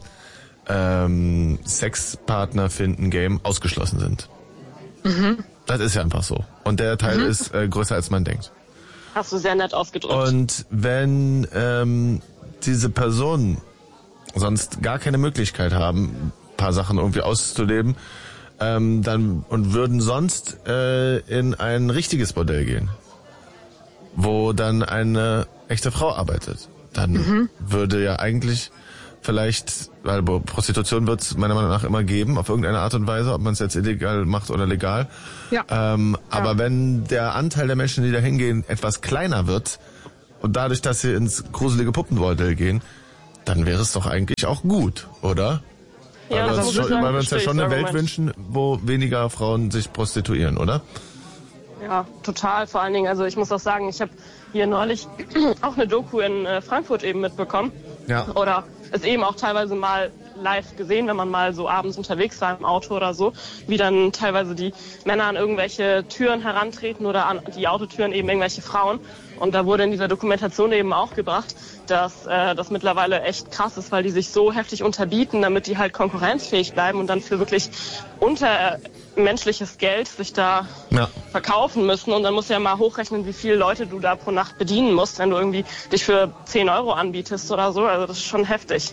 Sexpartner finden Game ausgeschlossen sind. Mhm. Das ist ja einfach so. Und der Teil ist größer, als man denkt. Hast du sehr nett ausgedrückt. Und wenn diese Personen sonst gar keine Möglichkeit haben, ein paar Sachen irgendwie auszuleben, dann und würden sonst in ein richtiges Bordell gehen, wo dann eine echte Frau arbeitet, dann würde ja eigentlich vielleicht, weil Prostitution wird es meiner Meinung nach immer geben, auf irgendeine Art und Weise, ob man es jetzt illegal macht oder legal. Ja. Aber wenn der Anteil der Menschen, die da hingehen, etwas kleiner wird und dadurch, dass sie ins gruselige Puppenbordell gehen, dann wäre es doch eigentlich auch gut, oder? Ja, weil das wir uns ja schon eine Welt Argument. wünschen, wo weniger Frauen sich prostituieren, oder? Ja, total. Vor allen Dingen, also ich muss auch sagen, ich habe hier neulich auch eine Doku in Frankfurt eben mitbekommen. Ja. Oder es eben auch teilweise mal live gesehen, wenn man mal so abends unterwegs war im Auto oder so, wie dann teilweise die Männer an irgendwelche Türen herantreten oder an die Autotüren eben irgendwelche Frauen. Und da wurde in dieser Dokumentation eben auch gebracht, dass das mittlerweile echt krass ist, weil die sich so heftig unterbieten, damit die halt konkurrenzfähig bleiben und dann für wirklich untermenschliches Geld sich da verkaufen müssen. Und dann musst du ja mal hochrechnen, wie viele Leute du da pro Nacht bedienen musst, wenn du irgendwie dich für 10 Euro anbietest oder so. Also das ist schon heftig.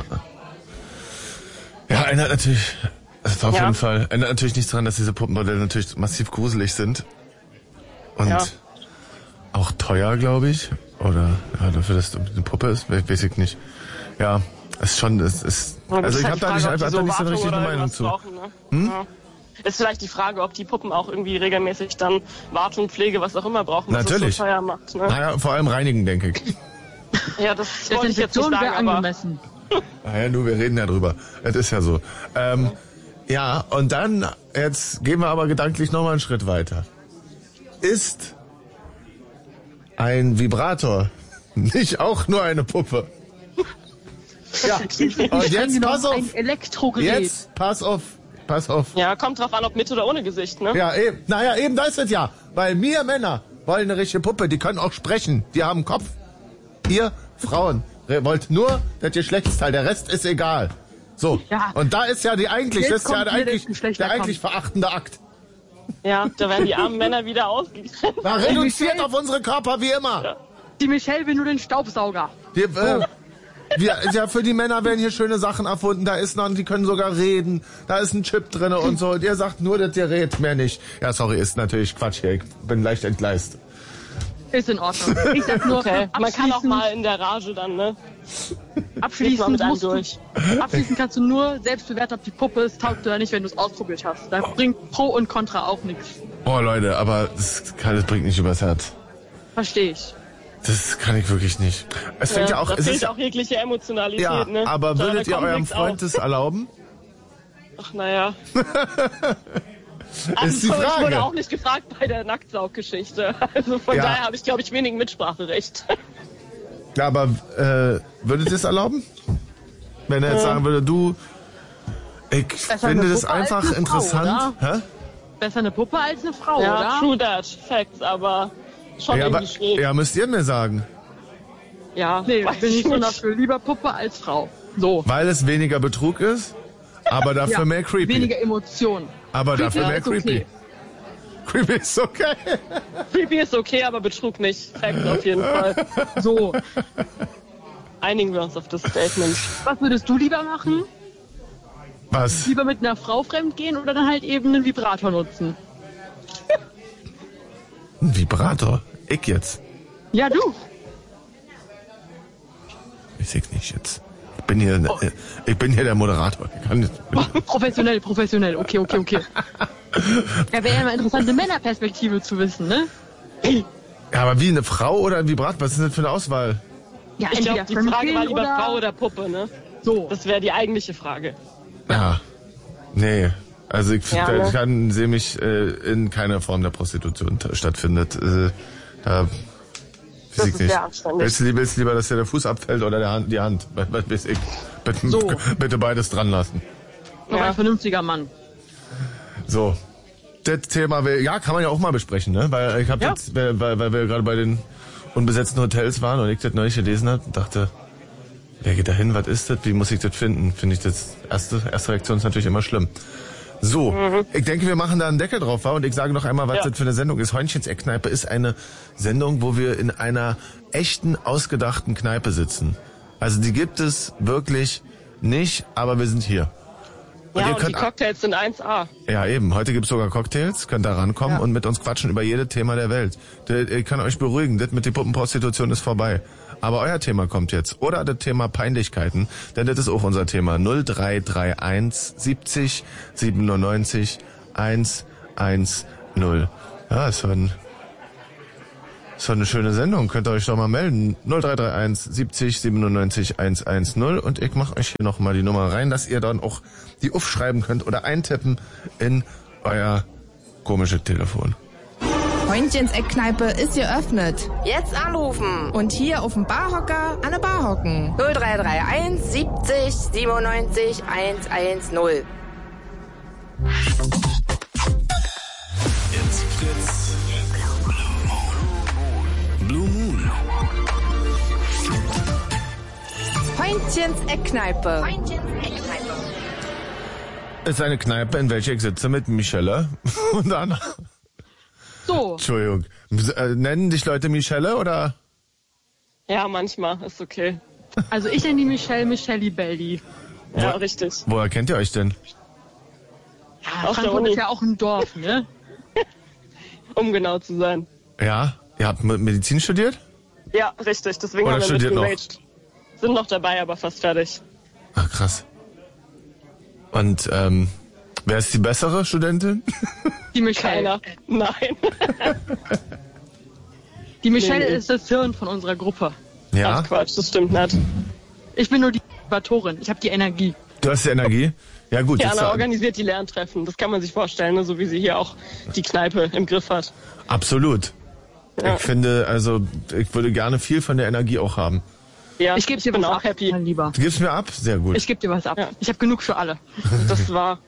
Ja, ändert natürlich, auf jeden Fall, ändert natürlich nichts daran, dass diese Puppenmodelle natürlich massiv gruselig sind. Und auch teuer, glaube ich. Oder dafür, dass es eine Puppe ist, weiß ich nicht. Ja, ist schon, es ist. Also ich habe da nicht so eine richtige Meinung zu. Brauchen, ne? Ja. Ist vielleicht die Frage, ob die Puppen auch irgendwie regelmäßig dann Wartung, Pflege, was auch immer brauchen, was natürlich. es so teuer macht. Ne? Naja, vor allem reinigen, denke ich. Ja, das wollte ich jetzt nicht sagen, aber angemessen. Naja, wir reden ja drüber. Das ist ja so. Ja, und dann, jetzt gehen wir aber gedanklich nochmal einen Schritt weiter. Ist ein Vibrator nicht auch nur eine Puppe? Ja, und jetzt pass auf. Ein Elektrogerät. Jetzt pass auf. Ja, kommt drauf an, ob mit oder ohne Gesicht, ne? Ja, eben. Naja, eben, da ist es ja. Weil wir Männer wollen eine richtige Puppe, die können auch sprechen. Die haben einen Kopf. Ihr Frauen wollt nur das Geschlechtsteil, der Rest ist egal. So, und da ist ja das ist ja der eigentlich verachtende Akt. Ja, da werden die armen Männer wieder ausgegrenzt. Na, reduziert auf unsere Körper wie immer. Ja. Die Michelle will nur den Staubsauger. Für die Männer werden hier schöne Sachen erfunden. Da ist noch, die können sogar reden. Da ist ein Chip drin und so. Und ihr sagt nur das Gerät, mehr nicht. Ja, sorry, ist natürlich Quatsch hier. Ich bin leicht entgleist. Ist in Ordnung. Ich sag nur, okay. Man kann auch mal in der Rage dann, ne? Abschließend kannst du nur selbst bewerten, ob die Puppe es taugt oder nicht, wenn du es ausprobiert hast. Da bringt Pro und Contra auch nichts. Oh Leute, aber das bringt nicht übers Herz. Verstehe ich. Das kann ich wirklich nicht. Es fängt ja auch, da fehlt auch jegliche Emotionalität, ja, ne? Aber würdet ihr eurem Freund das erlauben? Ach, naja. Ist die Frage. Ich wurde auch nicht gefragt bei der Nacktsauggeschichte. Also von daher habe ich, glaube ich, wenig Mitspracherecht. Ja, aber würdet ihr es erlauben? Wenn er jetzt sagen würde, ich finde das einfach interessant. Hä? Besser eine Puppe als eine Frau, ja, oder? True that, Facts, aber schon irgendwie schräg. Ja, müsst ihr mir sagen. Ja, nee, bin ich schon dafür. Lieber Puppe als Frau. So. Weil es weniger Betrug ist, aber dafür mehr creepy. Weniger Emotionen. Aber creepy dafür mehr creepy. Okay. Creepy ist okay. Creepy ist okay, aber Betrug nicht. Facts auf jeden Fall. So. Einigen wir uns auf das Statement. Was würdest du lieber machen? Was? Lieber mit einer Frau fremdgehen oder dann halt eben einen Vibrator nutzen? Ein Vibrator? Ich jetzt? Ja, du. Ich seh's nicht jetzt. Ich bin hier der Moderator. Ich kann Professionell. Okay. Ja, wäre ja mal interessante Männerperspektive zu wissen, ne? Ja, aber wie, eine Frau oder ein Vibrator? Was ist denn das für eine Auswahl? Ja, ich glaube, die Frage war lieber oder Frau oder Puppe, ne? So. Das wäre die eigentliche Frage. Ja. Nee. Also ich sehe mich in keiner Form der Prostitution stattfindet. Da das ist nicht. sehr anständig. Willst du lieber, dass dir der Fuß abfällt oder die Hand? Was weiß ich. Bitte beides dran lassen. Noch ein vernünftiger Mann. So. Das Thema, kann man ja auch mal besprechen, ne? Weil ich habe jetzt, weil wir gerade bei den unbesetzten Hotels waren und ich das neulich gelesen habe und dachte, wer geht da hin, was ist das, wie muss ich das finden? Finde ich das, erste Reaktion ist natürlich immer schlimm. So, ich denke, wir machen da einen Deckel drauf, und ich sage noch einmal, was das für eine Sendung ist. Heuntchens Eckkneipe ist eine Sendung, wo wir in einer echten, ausgedachten Kneipe sitzen. Also die gibt es wirklich nicht, aber wir sind hier. Ja, und die Cocktails sind 1A. Ja, eben. Heute gibt's sogar Cocktails. Könnt da rankommen und mit uns quatschen über jedes Thema der Welt. Ich kann euch beruhigen, das mit der Puppenprostitution ist vorbei. Aber euer Thema kommt jetzt. Oder das Thema Peinlichkeiten. Denn das ist auch unser Thema. 0331 70 97 110. Ja, ist so eine schöne Sendung. Könnt ihr euch doch mal melden. 0331 70 97 110. Und ich mache euch hier nochmal die Nummer rein, dass ihr dann auch die aufschreiben könnt oder eintippen in euer komisches Telefon. Freundchens Eckkneipe ist geöffnet. Jetzt anrufen. Und hier auf dem Barhocker an der Bar hocken. 0331 70 97 110. Jetzt Fritz. Blue Moon. Freundchens Eckkneipe. Ist eine Kneipe, in welcher ich sitze mit Michelle und Anna. So. Entschuldigung. Nennen dich Leute Michelle oder? Ja, manchmal. Ist okay. Also ich nenne die Michelle Belli. Ja, richtig. Woher kennt ihr euch denn? Ja, Frankfurt ist ja auch ein Dorf, ne? Um genau zu sein. Ja? Ihr habt Medizin studiert? Ja, richtig. Deswegen Oder haben wir studiert mitgeraged. Sind noch dabei, aber fast fertig. Ach, krass. Und wer ist die bessere Studentin? Die Michelle. Keiner. Nein. Die Michelle ist das Hirn von unserer Gruppe. Ja? Ach Quatsch, das stimmt nicht. Ich bin nur die Motivatorin. Ich habe die Energie. Du hast die Energie? Ja gut. Die jetzt Anna organisiert die Lerntreffen. Das kann man sich vorstellen, ne? So wie sie hier auch die Kneipe im Griff hat. Absolut. Ja. Ich finde, also ich würde gerne viel von der Energie auch haben. Ja, ich gebe dir was ab, happy. mein Lieber. Du gibst mir ab? Sehr gut. Ich gebe dir was ab. Ja. Ich habe genug für alle. Das war...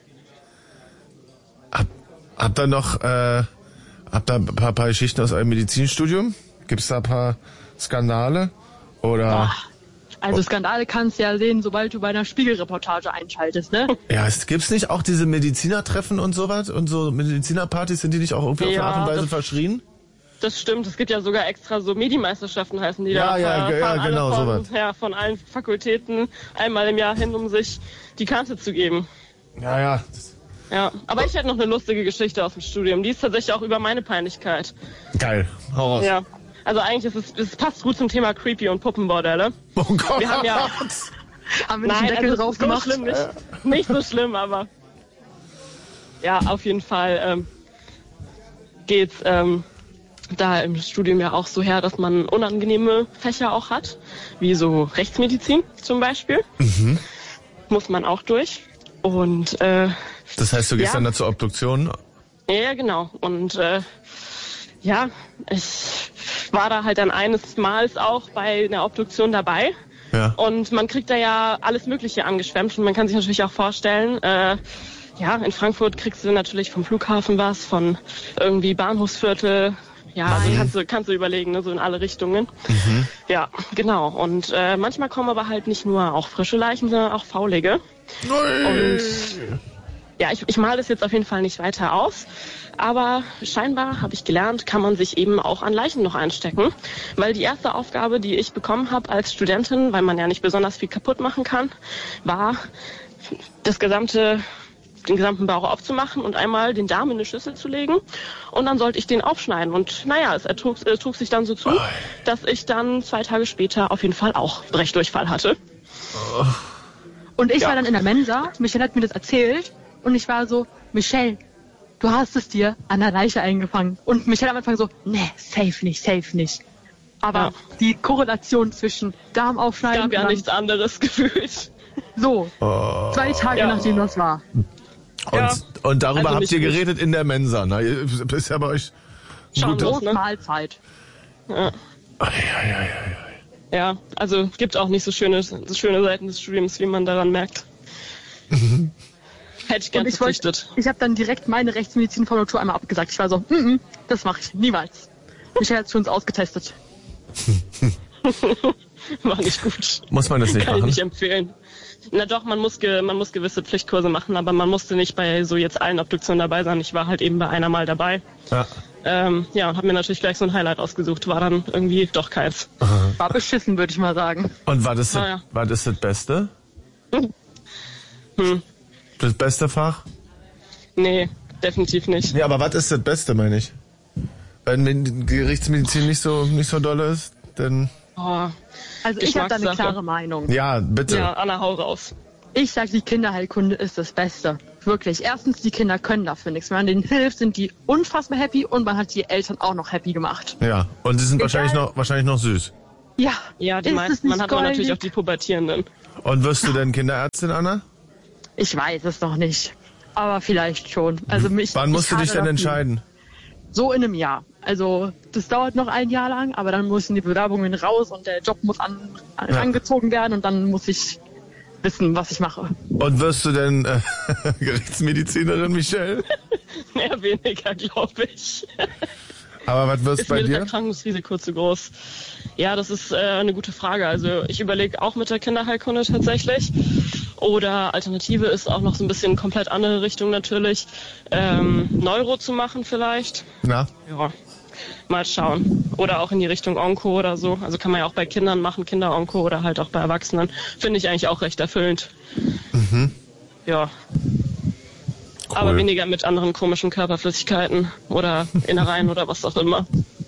Habt ihr noch habt ihr ein paar Geschichten aus eurem Medizinstudium? Gibt's da ein paar Skandale? Oder? Also Skandale kannst du ja sehen, sobald du bei einer Spiegelreportage einschaltest, ne? Ja, gibt's nicht auch diese Medizinertreffen und sowas? Und so Medizinerpartys, sind die nicht auch irgendwie auf eine Art und Weise verschrien? Das stimmt, es gibt ja sogar extra so Medimeisterschaften heißen die da. Ja, genau, sowas. Ja, von allen Fakultäten einmal im Jahr hin, um sich die Kante zu geben. Ja. Ja, aber ich hätte noch eine lustige Geschichte aus dem Studium. Die ist tatsächlich auch über meine Peinlichkeit. Geil, hau raus. Ja, also eigentlich es passt gut zum Thema Creepy und Puppenbordelle. Oh Gott. Wir haben ja... Haben wir nicht einen Deckel drauf gemacht? So schlimm nicht so schlimm, aber... Ja, auf jeden Fall geht's da im Studium ja auch so her, dass man unangenehme Fächer auch hat. Wie so Rechtsmedizin zum Beispiel. Mhm. Muss man auch durch. Und das heißt, du gehst dann da zur Obduktion? Ja, genau. Und ich war da halt dann eines Mals auch bei einer Obduktion dabei. Ja. Und man kriegt da ja alles Mögliche angeschwemmt. Und man kann sich natürlich auch vorstellen, in Frankfurt kriegst du natürlich vom Flughafen was, von irgendwie Bahnhofsviertel. Ja, kannst du überlegen, ne, so in alle Richtungen. Mhm. Ja, genau. Und manchmal kommen aber halt nicht nur auch frische Leichen, sondern auch faulige. Und ja, ich male das jetzt auf jeden Fall nicht weiter aus. Aber scheinbar, habe ich gelernt, kann man sich eben auch an Leichen noch einstecken. Weil die erste Aufgabe, die ich bekommen habe als Studentin, weil man ja nicht besonders viel kaputt machen kann, war, den gesamten Bauch aufzumachen und einmal den Darm in eine Schüssel zu legen. Und dann sollte ich den aufschneiden. Und naja, es trug sich dann so zu, dass ich dann 2 Tage später auf jeden Fall auch Brechdurchfall hatte. Und ich war dann in der Mensa, Michelle hat mir das erzählt und ich war so, Michelle, du hast es dir an der Leiche eingefangen. Und Michelle am Anfang so, nee, safe nicht. Aber die Korrelation zwischen Darm aufschneiden... Es gab ja nichts anderes gefühlt. So, 2 Tage nachdem das war. Und darüber habt ihr geredet in der Mensa, ne? Ist ja bei euch schon große Mahlzeit. Ja. Ja, also gibt auch nicht so schöne Seiten des Studiums, wie man daran merkt. Hätte ich gerne verzichtet. Ich habe dann direkt meine Rechtsmedizin-Formulatur einmal abgesagt. Ich war so, das mache ich niemals. Michelle hat es für uns ausgetestet. War nicht gut. Muss man das nicht machen? Kann ich nicht empfehlen. Na doch, man muss gewisse Pflichtkurse machen, aber man musste nicht bei so jetzt allen Obduktionen dabei sein. Ich war halt eben bei einer mal dabei. Ja. Und habe mir natürlich gleich so ein Highlight ausgesucht. War dann irgendwie doch keins. Aha. War beschissen, würde ich mal sagen. Und war das das Beste? Das beste Fach? Nee, definitiv nicht. Ja, aber was ist das Beste, meine ich? Wenn Gerichtsmedizin nicht so dolle ist, dann... Oh, also ich habe da eine klare Meinung. Ja, bitte. Ja, Anna, hau raus. Ich sag, die Kinderheilkunde ist das Beste. Wirklich. Erstens, die Kinder können dafür nichts. Wenn man denen hilft, sind die unfassbar happy und man hat die Eltern auch noch happy gemacht. Ja, und sie sind wahrscheinlich noch süß. Ja, die meisten. Man hat aber natürlich auch die Pubertierenden. Und wirst du denn Kinderärztin, Anna? Ich weiß es noch nicht. Aber vielleicht schon. Also wann musst du dich denn entscheiden? So in einem Jahr. Also das dauert noch ein Jahr lang, aber dann müssen die Bewerbungen raus und der Job muss angezogen werden und dann muss ich wissen, was ich mache. Und wirst du denn Gerichtsmedizinerin, Michelle? Mehr weniger, glaube ich. Aber was wirst du bei dir? Ist mir das Erkrankungsrisiko zu groß? Ja, das ist eine gute Frage. Also ich überlege auch mit der Kinderheilkunde tatsächlich. Oder Alternative ist auch noch so ein bisschen komplett andere Richtung natürlich. Neuro zu machen vielleicht. Ja. Ja, mal schauen. Oder auch in die Richtung Onko oder so. Also kann man ja auch bei Kindern machen, Kinder-Onko oder halt auch bei Erwachsenen. Finde ich eigentlich auch recht erfüllend. Mhm. Ja. Cool. Aber weniger mit anderen komischen Körperflüssigkeiten oder Innereien oder was auch immer.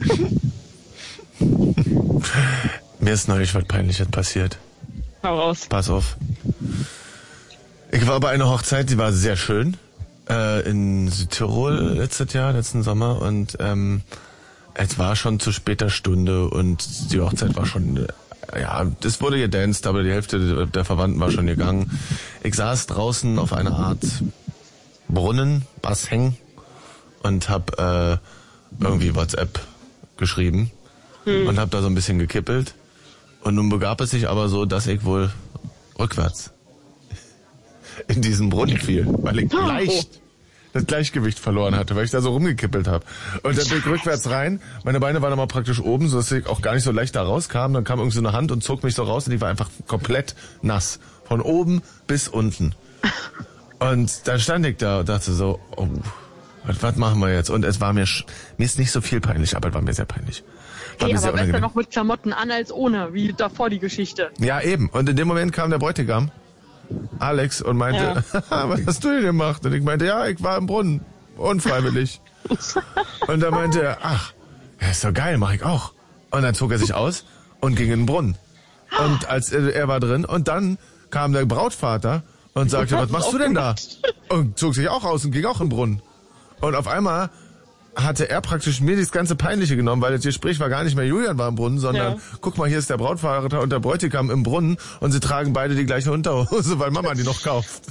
Mir ist neulich was Peinliches passiert. Hau raus. Pass auf. Ich war bei einer Hochzeit, die war sehr schön. In Südtirol letzten Sommer. Und es war schon zu später Stunde und die Hochzeit war schon... das wurde gedanced, aber die Hälfte der Verwandten war schon gegangen. Ich saß draußen auf einer Art Brunnen, Bassheng und hab irgendwie WhatsApp geschrieben und hab da so ein bisschen gekippelt. Und nun begab es sich aber so, dass ich wohl rückwärts in diesen Brunnen fiel, weil ich leicht das Gleichgewicht verloren hatte, weil ich da so rumgekippelt habe. Und dann bin ich rückwärts rein, meine Beine waren aber praktisch oben, sodass ich auch gar nicht so leicht da rauskam. Dann kam irgendwie so eine Hand und zog mich so raus und ich war einfach komplett nass. Von oben bis unten. Und dann stand ich da und dachte so, oh, was machen wir jetzt? Und es war mir ist nicht so viel peinlich, aber es war mir sehr peinlich. Hey, aber besser noch mit Klamotten an als ohne, wie davor die Geschichte. Ja, eben. Und in dem Moment kam der Bräutigam, Alex, und meinte, was hast du denn gemacht? Und ich meinte, ja, ich war im Brunnen, unfreiwillig. Und dann meinte er, ach, ja, ist doch geil, mach ich auch. Und dann zog er sich aus und ging in den Brunnen. Und als er war drin, und dann kam der Brautvater und sagte, was machst du denn da? Und zog sich auch aus und ging auch in den Brunnen. Und auf einmal hatte er praktisch mir das ganze Peinliche genommen, weil das Gespräch war gar nicht mehr Julian war im Brunnen, sondern guck mal, hier ist der Brautvater und der Bräutigam im Brunnen und sie tragen beide die gleiche Unterhose, weil Mama die noch kauft.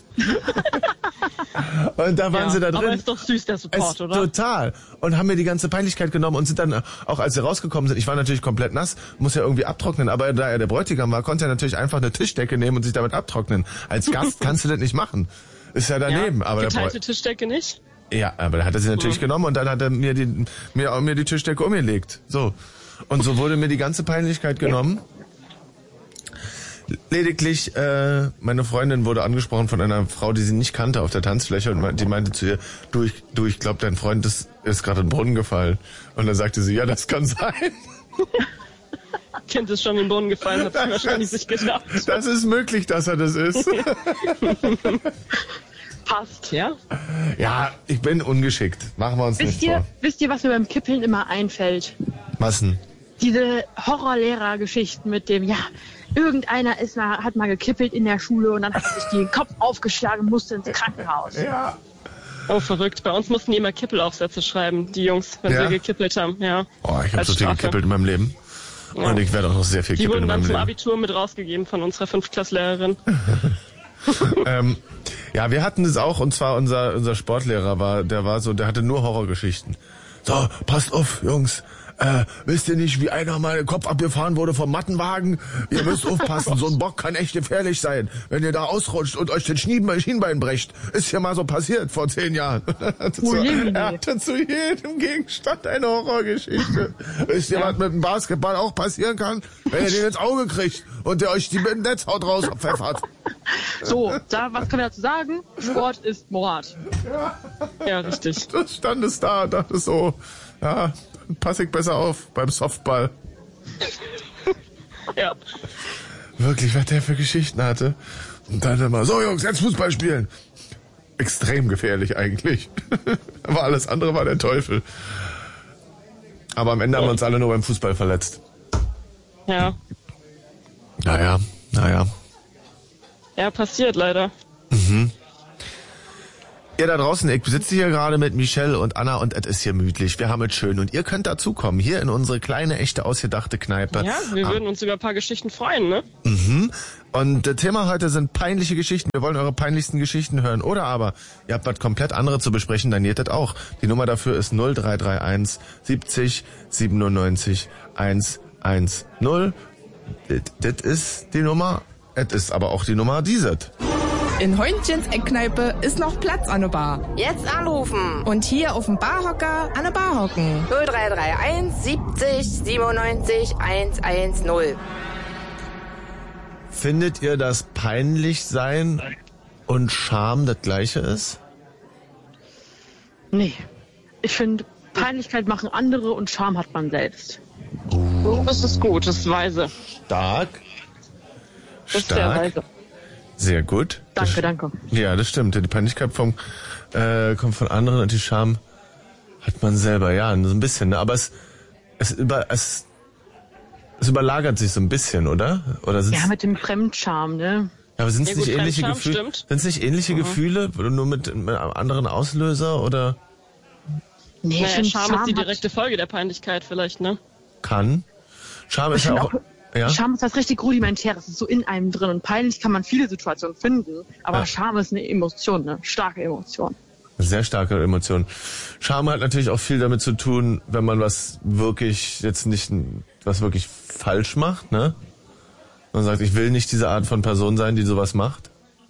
Und da waren sie da drin. Aber ist doch süß, der Support, oder? Total. Und haben mir die ganze Peinlichkeit genommen und sind dann, auch als sie rausgekommen sind, ich war natürlich komplett nass, muss ja irgendwie abtrocknen, aber da er der Bräutigam war, konnte er natürlich einfach eine Tischdecke nehmen und sich damit abtrocknen. Als Gast kannst du das nicht machen. Ist ja daneben. Ja, aber geteilte Tischdecke nicht? Ja, aber da hat er sie natürlich genommen und dann hat er mir die Tischdecke umgelegt. So. Und so wurde mir die ganze Peinlichkeit genommen. Lediglich, meine Freundin wurde angesprochen von einer Frau, die sie nicht kannte auf der Tanzfläche und die meinte zu ihr, du, ich glaube, dein Freund ist gerade in den Brunnen gefallen. Und dann sagte sie, ja, das kann sein. Kind ist schon in den Brunnen gefallen, hat sich wahrscheinlich sich gedacht. Das ist möglich, dass er das ist. Passt, ja? Ja, ich bin ungeschickt. Machen wir uns nicht vor. Wisst ihr, was mir beim Kippeln immer einfällt? Was denn? Diese Horrorlehrer-Geschichten mit dem, irgendeiner hat mal gekippelt in der Schule und dann hat er sich den Kopf aufgeschlagen und musste ins Krankenhaus. Ja. Oh, verrückt. Bei uns mussten die immer Kippelaufsätze schreiben, die Jungs, wenn sie gekippelt haben. Ja. Oh, ich habe so viel gekippelt in meinem Leben. Ja. Und ich werde auch noch sehr viel kippeln in meinem Leben. Die wurden dann zum Abitur mit rausgegeben von unserer 5-Klasslehrerin. Ja, wir hatten das auch, und zwar unser Sportlehrer der hatte nur Horrorgeschichten. So, passt auf, Jungs. Wisst ihr nicht, wie einer mal den Kopf abgefahren wurde vom Mattenwagen? Ihr müsst aufpassen, so ein Bock kann echt gefährlich sein. Wenn ihr da ausrutscht und euch den Schienbein brecht. Ist ja mal so passiert vor 10 Jahren. Er hatte zu jedem Gegenstand eine Horrorgeschichte. Wisst ihr, was mit dem Basketball auch passieren kann? Wenn ihr den ins Auge kriegt und der euch die Netzhaut rauspfeffert. So, was können wir dazu sagen? Sport ist Mord. Ja, richtig. Das stand es da, dachte so, ja, dann passe ich besser auf beim Softball. Ja. Wirklich, was der für Geschichten hatte. Und dann immer, so Jungs, jetzt Fußball spielen. extrem gefährlich eigentlich. Aber alles andere war der Teufel. Aber am Ende haben wir uns alle nur beim Fußball verletzt. Ja. Naja. Ja, passiert leider. Ihr da draußen, ich sitze hier gerade mit Michelle und Anna und es ist hier gemütlich. Wir haben es schön und ihr könnt dazukommen, hier in unsere kleine, echte, ausgedachte Kneipe. Ja, wir würden uns über ein paar Geschichten freuen, ne? Und das Thema heute sind peinliche Geschichten. Wir wollen eure peinlichsten Geschichten hören. Oder aber, ihr habt was komplett anderes zu besprechen, dann geht das auch. Die Nummer dafür ist 0331 70 97 110. Das ist die Nummer, es ist aber auch die Nummer dieses. In Heunchens Eckkneipe ist noch Platz an der Bar. Jetzt anrufen. Und hier auf dem Barhocker an der Bar hocken. 0331 70 97 110. Findet ihr, dass peinlich sein und Scham das Gleiche ist? Nee. Ich finde, Peinlichkeit machen andere und Scham hat man selbst. Das ist gut, das ist weise. Stark. Das ist sehr weise. Sehr gut. Danke. Ja, das stimmt. Die Peinlichkeit kommt von anderen und die Scham hat man selber. Ja, so ein bisschen. Ne? Aber es überlagert sich so ein bisschen, oder? Ja, mit dem Fremdscham, ne? Ja, aber sind es Ja, nicht gut, ähnliche Fremdscham, Gefühle? stimmt. Sind es nicht ähnliche Gefühle, nur mit einem anderen Auslöser oder Nee, ich Naja, finde, Scham ist die direkte Folge der Peinlichkeit vielleicht, ne? kann? Scham ist ja auch. Ja? Scham ist was richtig rudimentär, das ist so in einem drin und peinlich kann man viele Situationen finden, aber Scham ist eine Emotion, eine starke Emotion. Sehr starke Emotion. Scham hat natürlich auch viel damit zu tun, wenn man was wirklich falsch macht, ne? Man sagt, ich will nicht diese Art von Person sein, die sowas macht.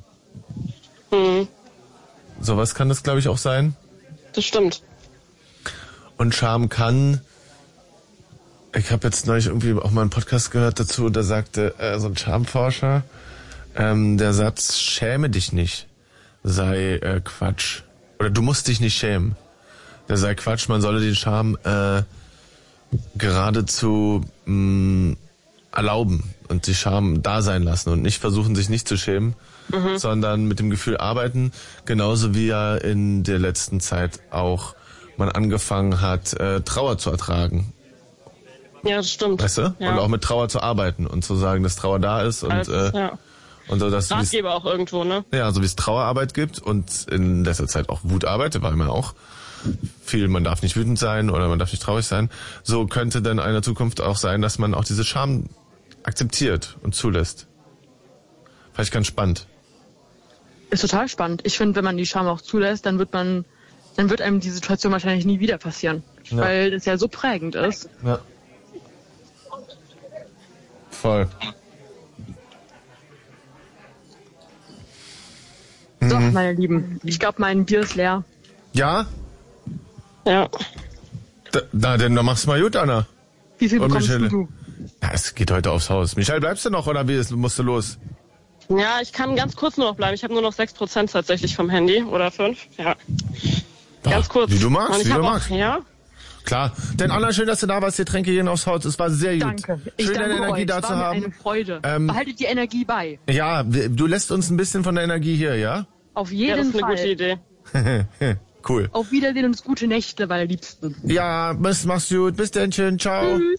Sowas kann das, glaube ich, auch sein. Das stimmt. Und Scham kann, ich habe jetzt neulich irgendwie auch mal einen Podcast gehört dazu, da sagte so ein Schamforscher, der Satz, schäme dich nicht, sei Quatsch. Oder du musst dich nicht schämen. Der sei Quatsch, man solle den Scham geradezu erlauben und die Scham da sein lassen und nicht versuchen, sich nicht zu schämen, sondern mit dem Gefühl arbeiten, genauso wie ja in der letzten Zeit auch man angefangen hat, Trauer zu ertragen. Ja, das stimmt. Weißt du? Ja. Und auch mit Trauer zu arbeiten und zu sagen, dass Trauer da ist und und so, dass Ratgeber auch irgendwo, ne? ja, so wie es Trauerarbeit gibt und in letzter Zeit auch Wutarbeit, weil man auch viel, man darf nicht wütend sein oder man darf nicht traurig sein. So könnte dann in der Zukunft auch sein, dass man auch diese Scham akzeptiert und zulässt. Vielleicht ganz spannend. Ist total spannend. Ich finde, wenn man die Scham auch zulässt, dann wird einem die Situation wahrscheinlich nie wieder passieren. Ja. Weil es ja so prägend ist. Ja. Voll. So, meine Lieben, ich glaube, mein Bier ist leer. Ja? Ja. Dann mach's mal gut, Anna. Wie viel Und bekommst Michelle? du? Ja, es geht heute aufs Haus. Michael, bleibst du noch oder musst du los? Ja, ich kann ganz kurz nur noch bleiben. Ich habe nur noch 6% tatsächlich vom Handy. Oder 5. Ja. Ganz kurz. Wie du magst, Und ich wie du hab auch, magst. Ja. Klar. Denn Anna, schön, dass du da warst. Die Tränke gehen aufs Haus. Es war sehr gut. Danke. Ich Schön, danke deine Energie euch. da Es zu war mir haben. eine Freude. Behaltet die Energie bei. Ja, du lässt uns ein bisschen von der Energie hier, ja? Auf Ja, das jeden ist eine Fall. gute Idee. Cool. Auf Wiedersehen und gute Nächte, meine Liebsten. Ja, mach's gut. Bis dann, schön. Ciao. Tschüss.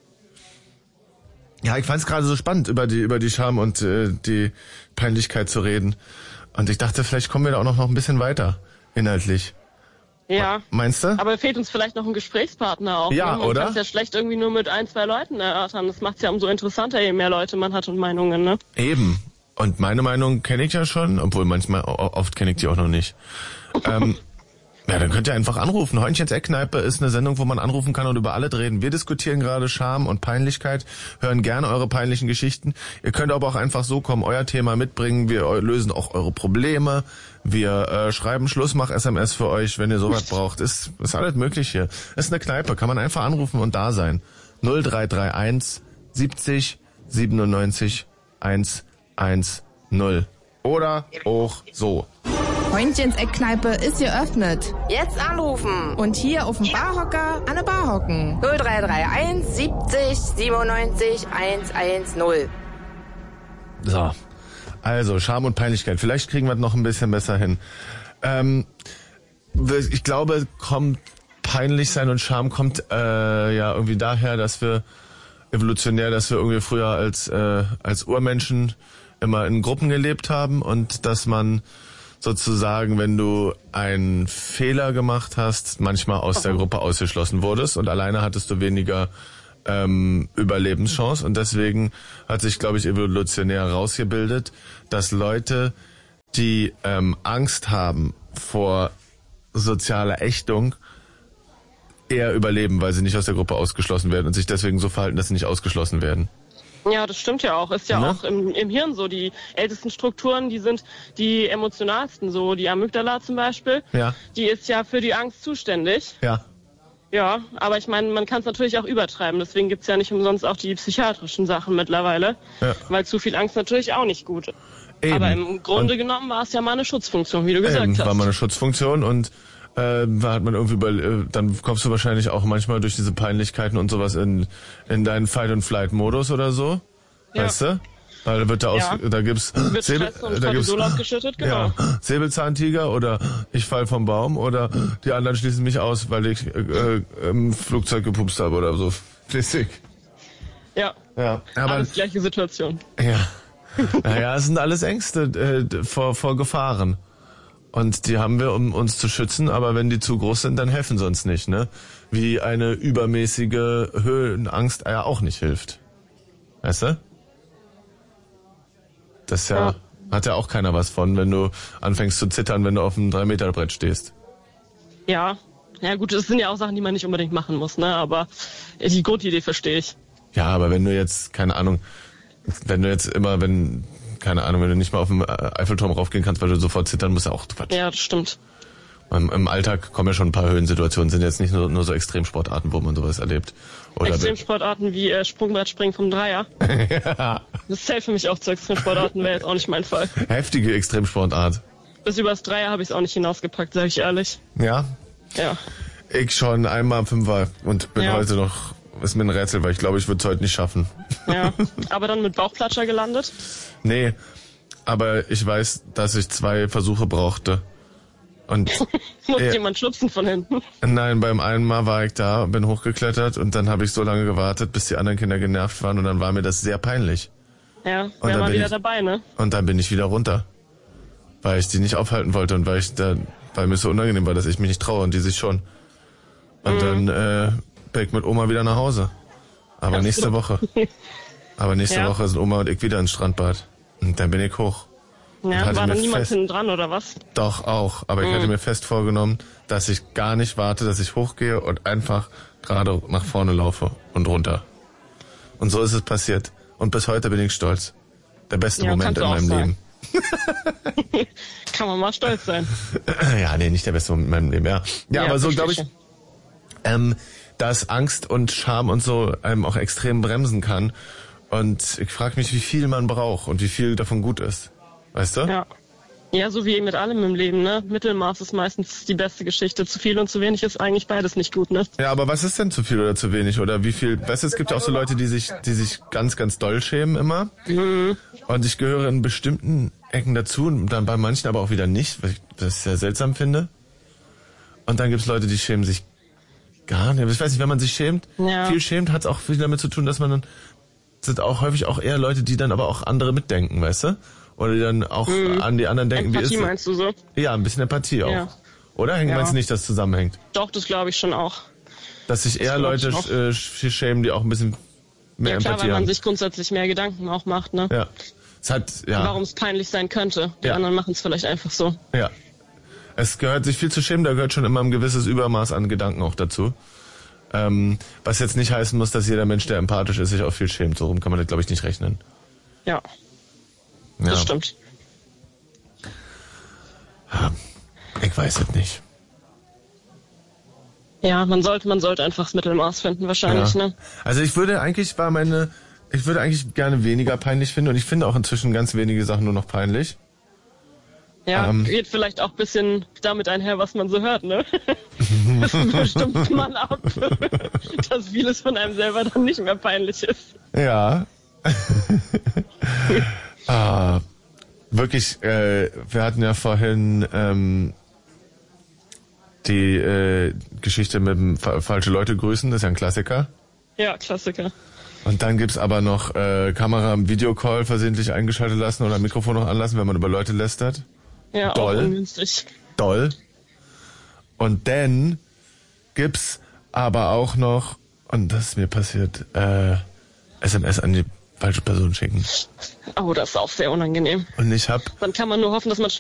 Ja, ich fand's gerade so spannend, über die Scham und die Peinlichkeit zu reden. Und ich dachte, vielleicht kommen wir da auch noch ein bisschen weiter, inhaltlich. Ja. Meinst du? Aber fehlt uns vielleicht noch ein Gesprächspartner auch. Ja, ne? Man oder? kann es ja schlecht irgendwie nur mit 1, 2 Leuten erörtern. Das macht's ja umso interessanter, je mehr Leute man hat und Meinungen, ne? Eben. Und meine Meinung kenne ich ja schon, obwohl manchmal, oft kenne ich die auch noch nicht. Ja, dann könnt ihr einfach anrufen. Heunchens Eckkneipe ist eine Sendung, wo man anrufen kann und über alles reden. Wir diskutieren gerade Scham und Peinlichkeit, hören gerne eure peinlichen Geschichten. Ihr könnt aber auch einfach so kommen, euer Thema mitbringen. Wir lösen auch eure Probleme. Wir schreiben Schlussmach-SMS für euch, wenn ihr sowas braucht. Ist alles möglich hier. Ist eine Kneipe, kann man einfach anrufen und da sein. 0331 70 97 110. Oder auch so. Heunchens Eckkneipe ist geöffnet. Jetzt anrufen. Und hier auf dem Barhocker an der Bar hocken. 0331 70 97 110. So. Also, Scham und Peinlichkeit. Vielleicht kriegen wir es noch ein bisschen besser hin. Ich glaube, peinlich sein und Scham kommt ja irgendwie daher, dass wir evolutionär, dass wir irgendwie früher als Urmenschen immer in Gruppen gelebt haben und dass man sozusagen, wenn du einen Fehler gemacht hast, manchmal aus der Gruppe ausgeschlossen wurdest und alleine hattest du weniger Überlebenschance und deswegen hat sich, glaube ich, evolutionär herausgebildet, dass Leute, die Angst haben vor sozialer Ächtung, eher überleben, weil sie nicht aus der Gruppe ausgeschlossen werden und sich deswegen so verhalten, dass sie nicht ausgeschlossen werden. Ja, das stimmt ja auch. Ist ja auch im Hirn so. Die ältesten Strukturen, die sind die emotionalsten. So die Amygdala zum Beispiel, die ist ja für die Angst zuständig. Ja. Ja, aber ich meine, man kann es natürlich auch übertreiben. Deswegen gibt's ja nicht umsonst auch die psychiatrischen Sachen mittlerweile. Ja. Weil zu viel Angst natürlich auch nicht gut ist. Eben. Aber im Grunde genommen war es ja mal eine Schutzfunktion, wie du gesagt hast. War mal eine Schutzfunktion und hat man irgendwie dann kommst du wahrscheinlich auch manchmal durch diese Peinlichkeiten und sowas in deinen Fight-and-Flight-Modus oder so, weißt du? Weil da wird da gibt's Cortisol ausgeschüttet, genau. Ja, Säbelzahntiger oder ich fall vom Baum oder die anderen schließen mich aus, weil ich im Flugzeug gepupst habe oder so. Flüssig. Ja. Aber alles gleiche Situation. Ja. Naja, es sind alles Ängste vor Gefahren. Und die haben wir, um uns zu schützen, aber wenn die zu groß sind, dann helfen sie uns nicht, ne? Wie eine übermäßige Höhenangst ja auch nicht hilft. Weißt du? Das hat ja auch keiner was von, wenn du anfängst zu zittern, wenn du auf einem 3-Meter-Brett stehst. Ja. Ja gut, das sind ja auch Sachen, die man nicht unbedingt machen muss, ne? Aber die Grundidee verstehe ich. Ja, aber wenn du jetzt, keine Ahnung, wenn du nicht mal auf den Eiffelturm raufgehen kannst, weil du sofort zittern musst, auch Quatsch. Ja, das stimmt. Im Alltag kommen ja schon ein paar Höhensituationen, sind jetzt nicht nur so Extremsportarten, wo man sowas erlebt. Oder Extremsportarten wie Sprungbrettspringen vom Dreier. Ja. Das zählt für mich auch zu Extremsportarten, wäre jetzt auch nicht mein Fall. Heftige Extremsportart. Bis übers Dreier habe ich es auch nicht hinausgepackt, sage ich ehrlich. Ja? Ja. Ich schon einmal am Fünfer und bin heute noch, ist mir ein Rätsel, weil ich glaube, ich würde es heute nicht schaffen. Ja, aber dann mit Bauchplatscher gelandet? Nee, aber ich weiß, dass ich 2 Versuche brauchte. Und muss jemand schubsen von hinten? Nein, beim einen Mal war ich da, bin hochgeklettert und dann habe ich so lange gewartet, bis die anderen Kinder genervt waren und dann war mir das sehr peinlich. Ja, wäre mal wieder dabei, ne? Und dann bin ich wieder runter, weil ich die nicht aufhalten wollte und weil mir so unangenehm war, dass ich mich nicht traue und die sich schon. Und dann bin ich mit Oma wieder nach Hause. Aber nächste Woche. Woche sind Oma und ich wieder ins Strandbad. Und dann bin ich hoch. Ja, war dann niemand hinten dran, oder was? Doch, auch. Aber ich hatte mir fest vorgenommen, dass ich gar nicht warte, dass ich hochgehe und einfach gerade nach vorne laufe und runter. Und so ist es passiert. Und bis heute bin ich stolz. Der beste Moment in meinem Leben. Kann man mal stolz sein. Ja, nee, nicht der beste Moment in meinem Leben, ja. Ja, aber so glaube ich, dass Angst und Scham und so einem auch extrem bremsen kann. Und ich frage mich, wie viel man braucht und wie viel davon gut ist. Weißt du? Ja. Ja, so wie mit allem im Leben, ne? Mittelmaß ist meistens die beste Geschichte. Zu viel und zu wenig ist eigentlich beides nicht gut, ne? Ja, aber was ist denn zu viel oder zu wenig? Oder wie viel? Weißt du, es gibt ja auch so Leute, die sich ganz, ganz doll schämen immer. Mhm. Und ich gehöre in bestimmten Ecken dazu und dann bei manchen aber auch wieder nicht, weil ich das sehr seltsam finde. Und dann gibt's Leute, die schämen sich gar nicht. Ich weiß nicht, wenn man sich schämt, viel schämt, hat's auch viel damit zu tun, dass man dann, sind auch häufig auch eher Leute, die dann aber auch andere mitdenken, weißt du? Oder die dann auch an die anderen denken. Empathie meinst du so? Ja, ein bisschen Empathie auch. Ja. Oder? Meinst du nicht, dass es zusammenhängt? Doch, das glaube ich schon auch. Dass sich eher Leute schämen, die auch ein bisschen mehr Empathie haben. Ja klar, weil man sich grundsätzlich mehr Gedanken auch macht, ne? Ja. Warum es peinlich sein könnte. Die anderen machen es vielleicht einfach so. Ja. Es gehört sich viel zu schämen, da gehört schon immer ein gewisses Übermaß an Gedanken auch dazu. Was jetzt nicht heißen muss, dass jeder Mensch, der empathisch ist, sich auch viel schämt. So rum kann man das, glaube ich, nicht rechnen. Ja. Das stimmt. Ja, ich weiß es nicht. Ja, man sollte einfach das Mittelmaß finden, wahrscheinlich, ne? Also ich würde eigentlich gerne weniger peinlich finden und ich finde auch inzwischen ganz wenige Sachen nur noch peinlich. Ja, geht vielleicht auch ein bisschen damit einher, was man so hört, ne? Das bestimmt man ab, dass vieles von einem selber dann nicht mehr peinlich ist. Ja. Wirklich, wir hatten ja vorhin die Geschichte mit dem falsche Leute grüßen, das ist ja ein Klassiker. Ja, Klassiker. Und dann gibt's aber noch Kamera im Videocall versehentlich eingeschaltet lassen oder Mikrofon noch anlassen, wenn man über Leute lästert. Ja, Doll. auch ungünstig. Doll. Und dann gibt's aber auch noch, und das ist mir passiert, SMS an die falsche Person schicken. Oh, das ist auch sehr unangenehm. Und ich hab... Dann kann man nur hoffen, dass man